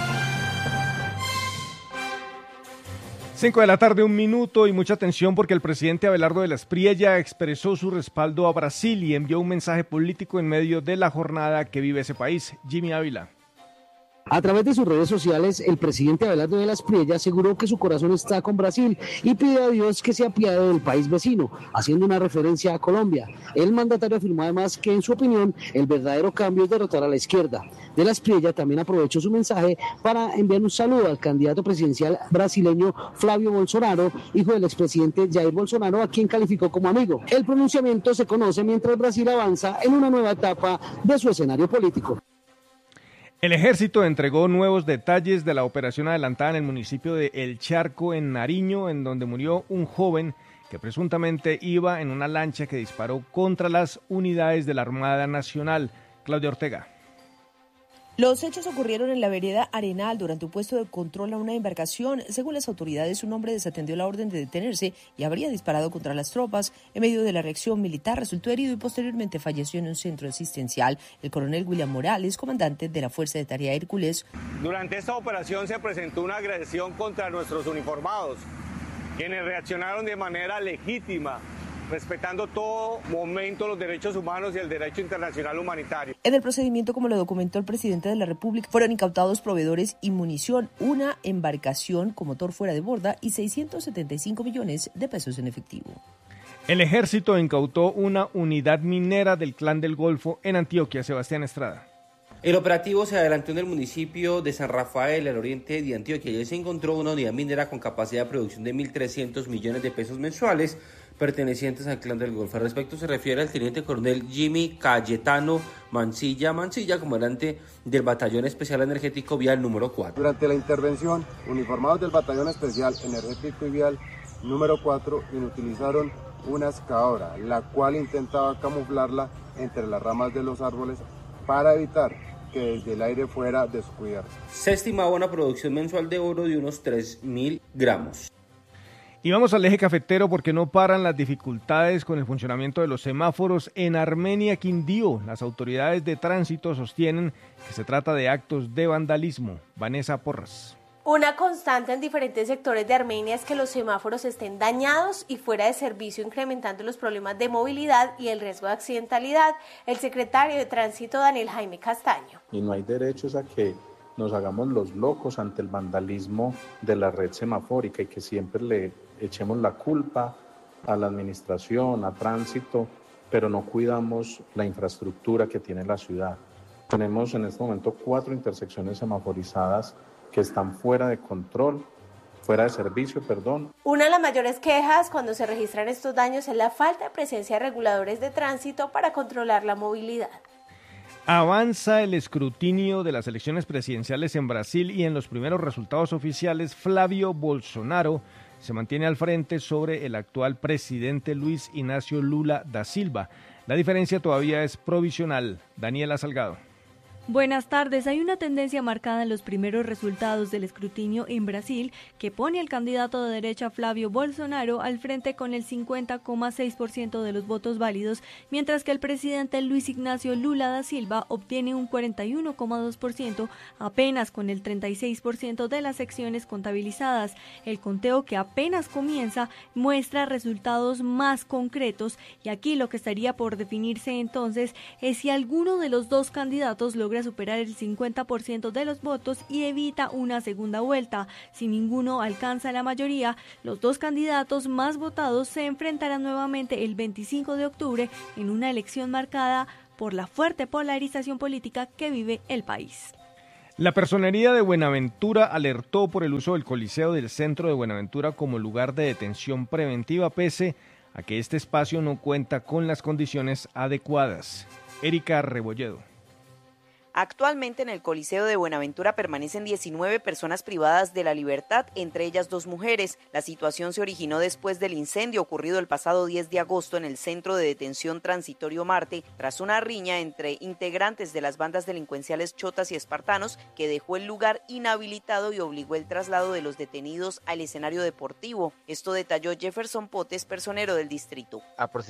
Cinco de la tarde, un minuto y mucha atención porque el presidente Abelardo de la Espriella expresó su respaldo a Brasil y envió un mensaje político en medio de la jornada que vive ese país. Jimmy Ávila. A través de sus redes sociales, el presidente Abelardo de la Espriella aseguró que su corazón está con Brasil y pidió a Dios que se apiade del país vecino, haciendo una referencia a Colombia. El mandatario afirmó además que, en su opinión, el verdadero cambio es derrotar a la izquierda. De la Espriella también aprovechó su mensaje para enviar un saludo al candidato presidencial brasileño Flávio Bolsonaro, hijo del expresidente Jair Bolsonaro, a quien calificó como amigo. El pronunciamiento se conoce mientras Brasil avanza en una nueva etapa de su escenario político. El ejército entregó nuevos detalles de la operación adelantada en el municipio de El Charco, en Nariño, en donde murió un joven que presuntamente iba en una lancha que disparó contra las unidades de la Armada Nacional. Claudia Ortega. Los hechos ocurrieron en la vereda Arenal durante un puesto de control a una embarcación. Según las autoridades, un hombre desatendió la orden de detenerse y habría disparado contra las tropas. En medio de la reacción militar resultó herido y posteriormente falleció en un centro asistencial. El coronel William Morales, comandante de la Fuerza de Tarea Hércules. Durante esta operación se presentó una agresión contra nuestros uniformados, quienes reaccionaron de manera legítima, respetando todo momento los derechos humanos y el derecho internacional humanitario. En el procedimiento, como lo documentó el presidente de la República, fueron incautados proveedores y munición, una embarcación con motor fuera de borda y seiscientos setenta y cinco millones de pesos en efectivo. El ejército incautó una unidad minera del Clan del Golfo en Antioquia. Sebastián Estrada. El operativo se adelantó en el municipio de San Rafael, al oriente de Antioquia. Allí se encontró una unidad minera con capacidad de producción de mil trescientos millones de pesos mensuales, pertenecientes al Clan del Golfo. Al respecto se refiere al teniente coronel Jimmy Cayetano Mancilla Mancilla, comandante del Batallón Especial Energético Vial número cuatro. Durante la intervención, uniformados del Batallón Especial Energético y Vial número cuatro inutilizaron una excavadora, la cual intentaba camuflarla entre las ramas de los árboles para evitar que desde el aire fuera descubierto. Se estimaba una producción mensual de oro de unos tres mil gramos. Y vamos al eje cafetero porque no paran las dificultades con el funcionamiento de los semáforos en Armenia, Quindío. Las autoridades de tránsito sostienen que se trata de actos de vandalismo. Vanessa Porras. Una constante en diferentes sectores de Armenia es que los semáforos estén dañados y fuera de servicio, incrementando los problemas de movilidad y el riesgo de accidentalidad. El secretario de Tránsito, Daniel Jaime Castaño. Y no hay derechos a que nos hagamos los locos ante el vandalismo de la red semafórica y que siempre le echemos la culpa a la administración, a tránsito, pero no cuidamos la infraestructura que tiene la ciudad. Tenemos en este momento cuatro intersecciones semaforizadas que están fuera de control, fuera de servicio, perdón. Una de las mayores quejas cuando se registran estos daños es la falta de presencia de reguladores de tránsito para controlar la movilidad. Avanza el escrutinio de las elecciones presidenciales en Brasil y en los primeros resultados oficiales, Flávio Bolsonaro se mantiene al frente sobre el actual presidente Luis Ignacio Lula da Silva. La diferencia todavía es provisional. Daniela Salgado. Buenas tardes. Hay una tendencia marcada en los primeros resultados del escrutinio en Brasil que pone al candidato de derecha Flávio Bolsonaro al frente con el cincuenta coma seis por ciento de los votos válidos, mientras que el presidente Luis Ignacio Lula da Silva obtiene un cuarenta y uno coma dos por ciento, apenas con el treinta y seis por ciento de las secciones contabilizadas. El conteo, que apenas comienza, muestra resultados más concretos, y aquí lo que estaría por definirse entonces es si alguno de los dos candidatos logra superar el cincuenta por ciento de los votos y evita una segunda vuelta. Si ninguno alcanza la mayoría, los dos candidatos más votados se enfrentarán nuevamente el veinticinco de octubre en una elección marcada por la fuerte polarización política que vive el país. La Personería de Buenaventura alertó por el uso del Coliseo del centro de Buenaventura como lugar de detención preventiva, pese a que este espacio no cuenta con las condiciones adecuadas. Erika Rebolledo. Actualmente en el Coliseo de Buenaventura permanecen diecinueve personas privadas de la libertad, entre ellas dos mujeres. La situación se originó después del incendio ocurrido el pasado diez de agosto en el Centro de Detención Transitorio Marte, tras una riña entre integrantes de las bandas delincuenciales Chotas y Espartanos, que dejó el lugar inhabilitado y obligó el traslado de los detenidos al escenario deportivo. Esto detalló Jefferson Potes, personero del distrito.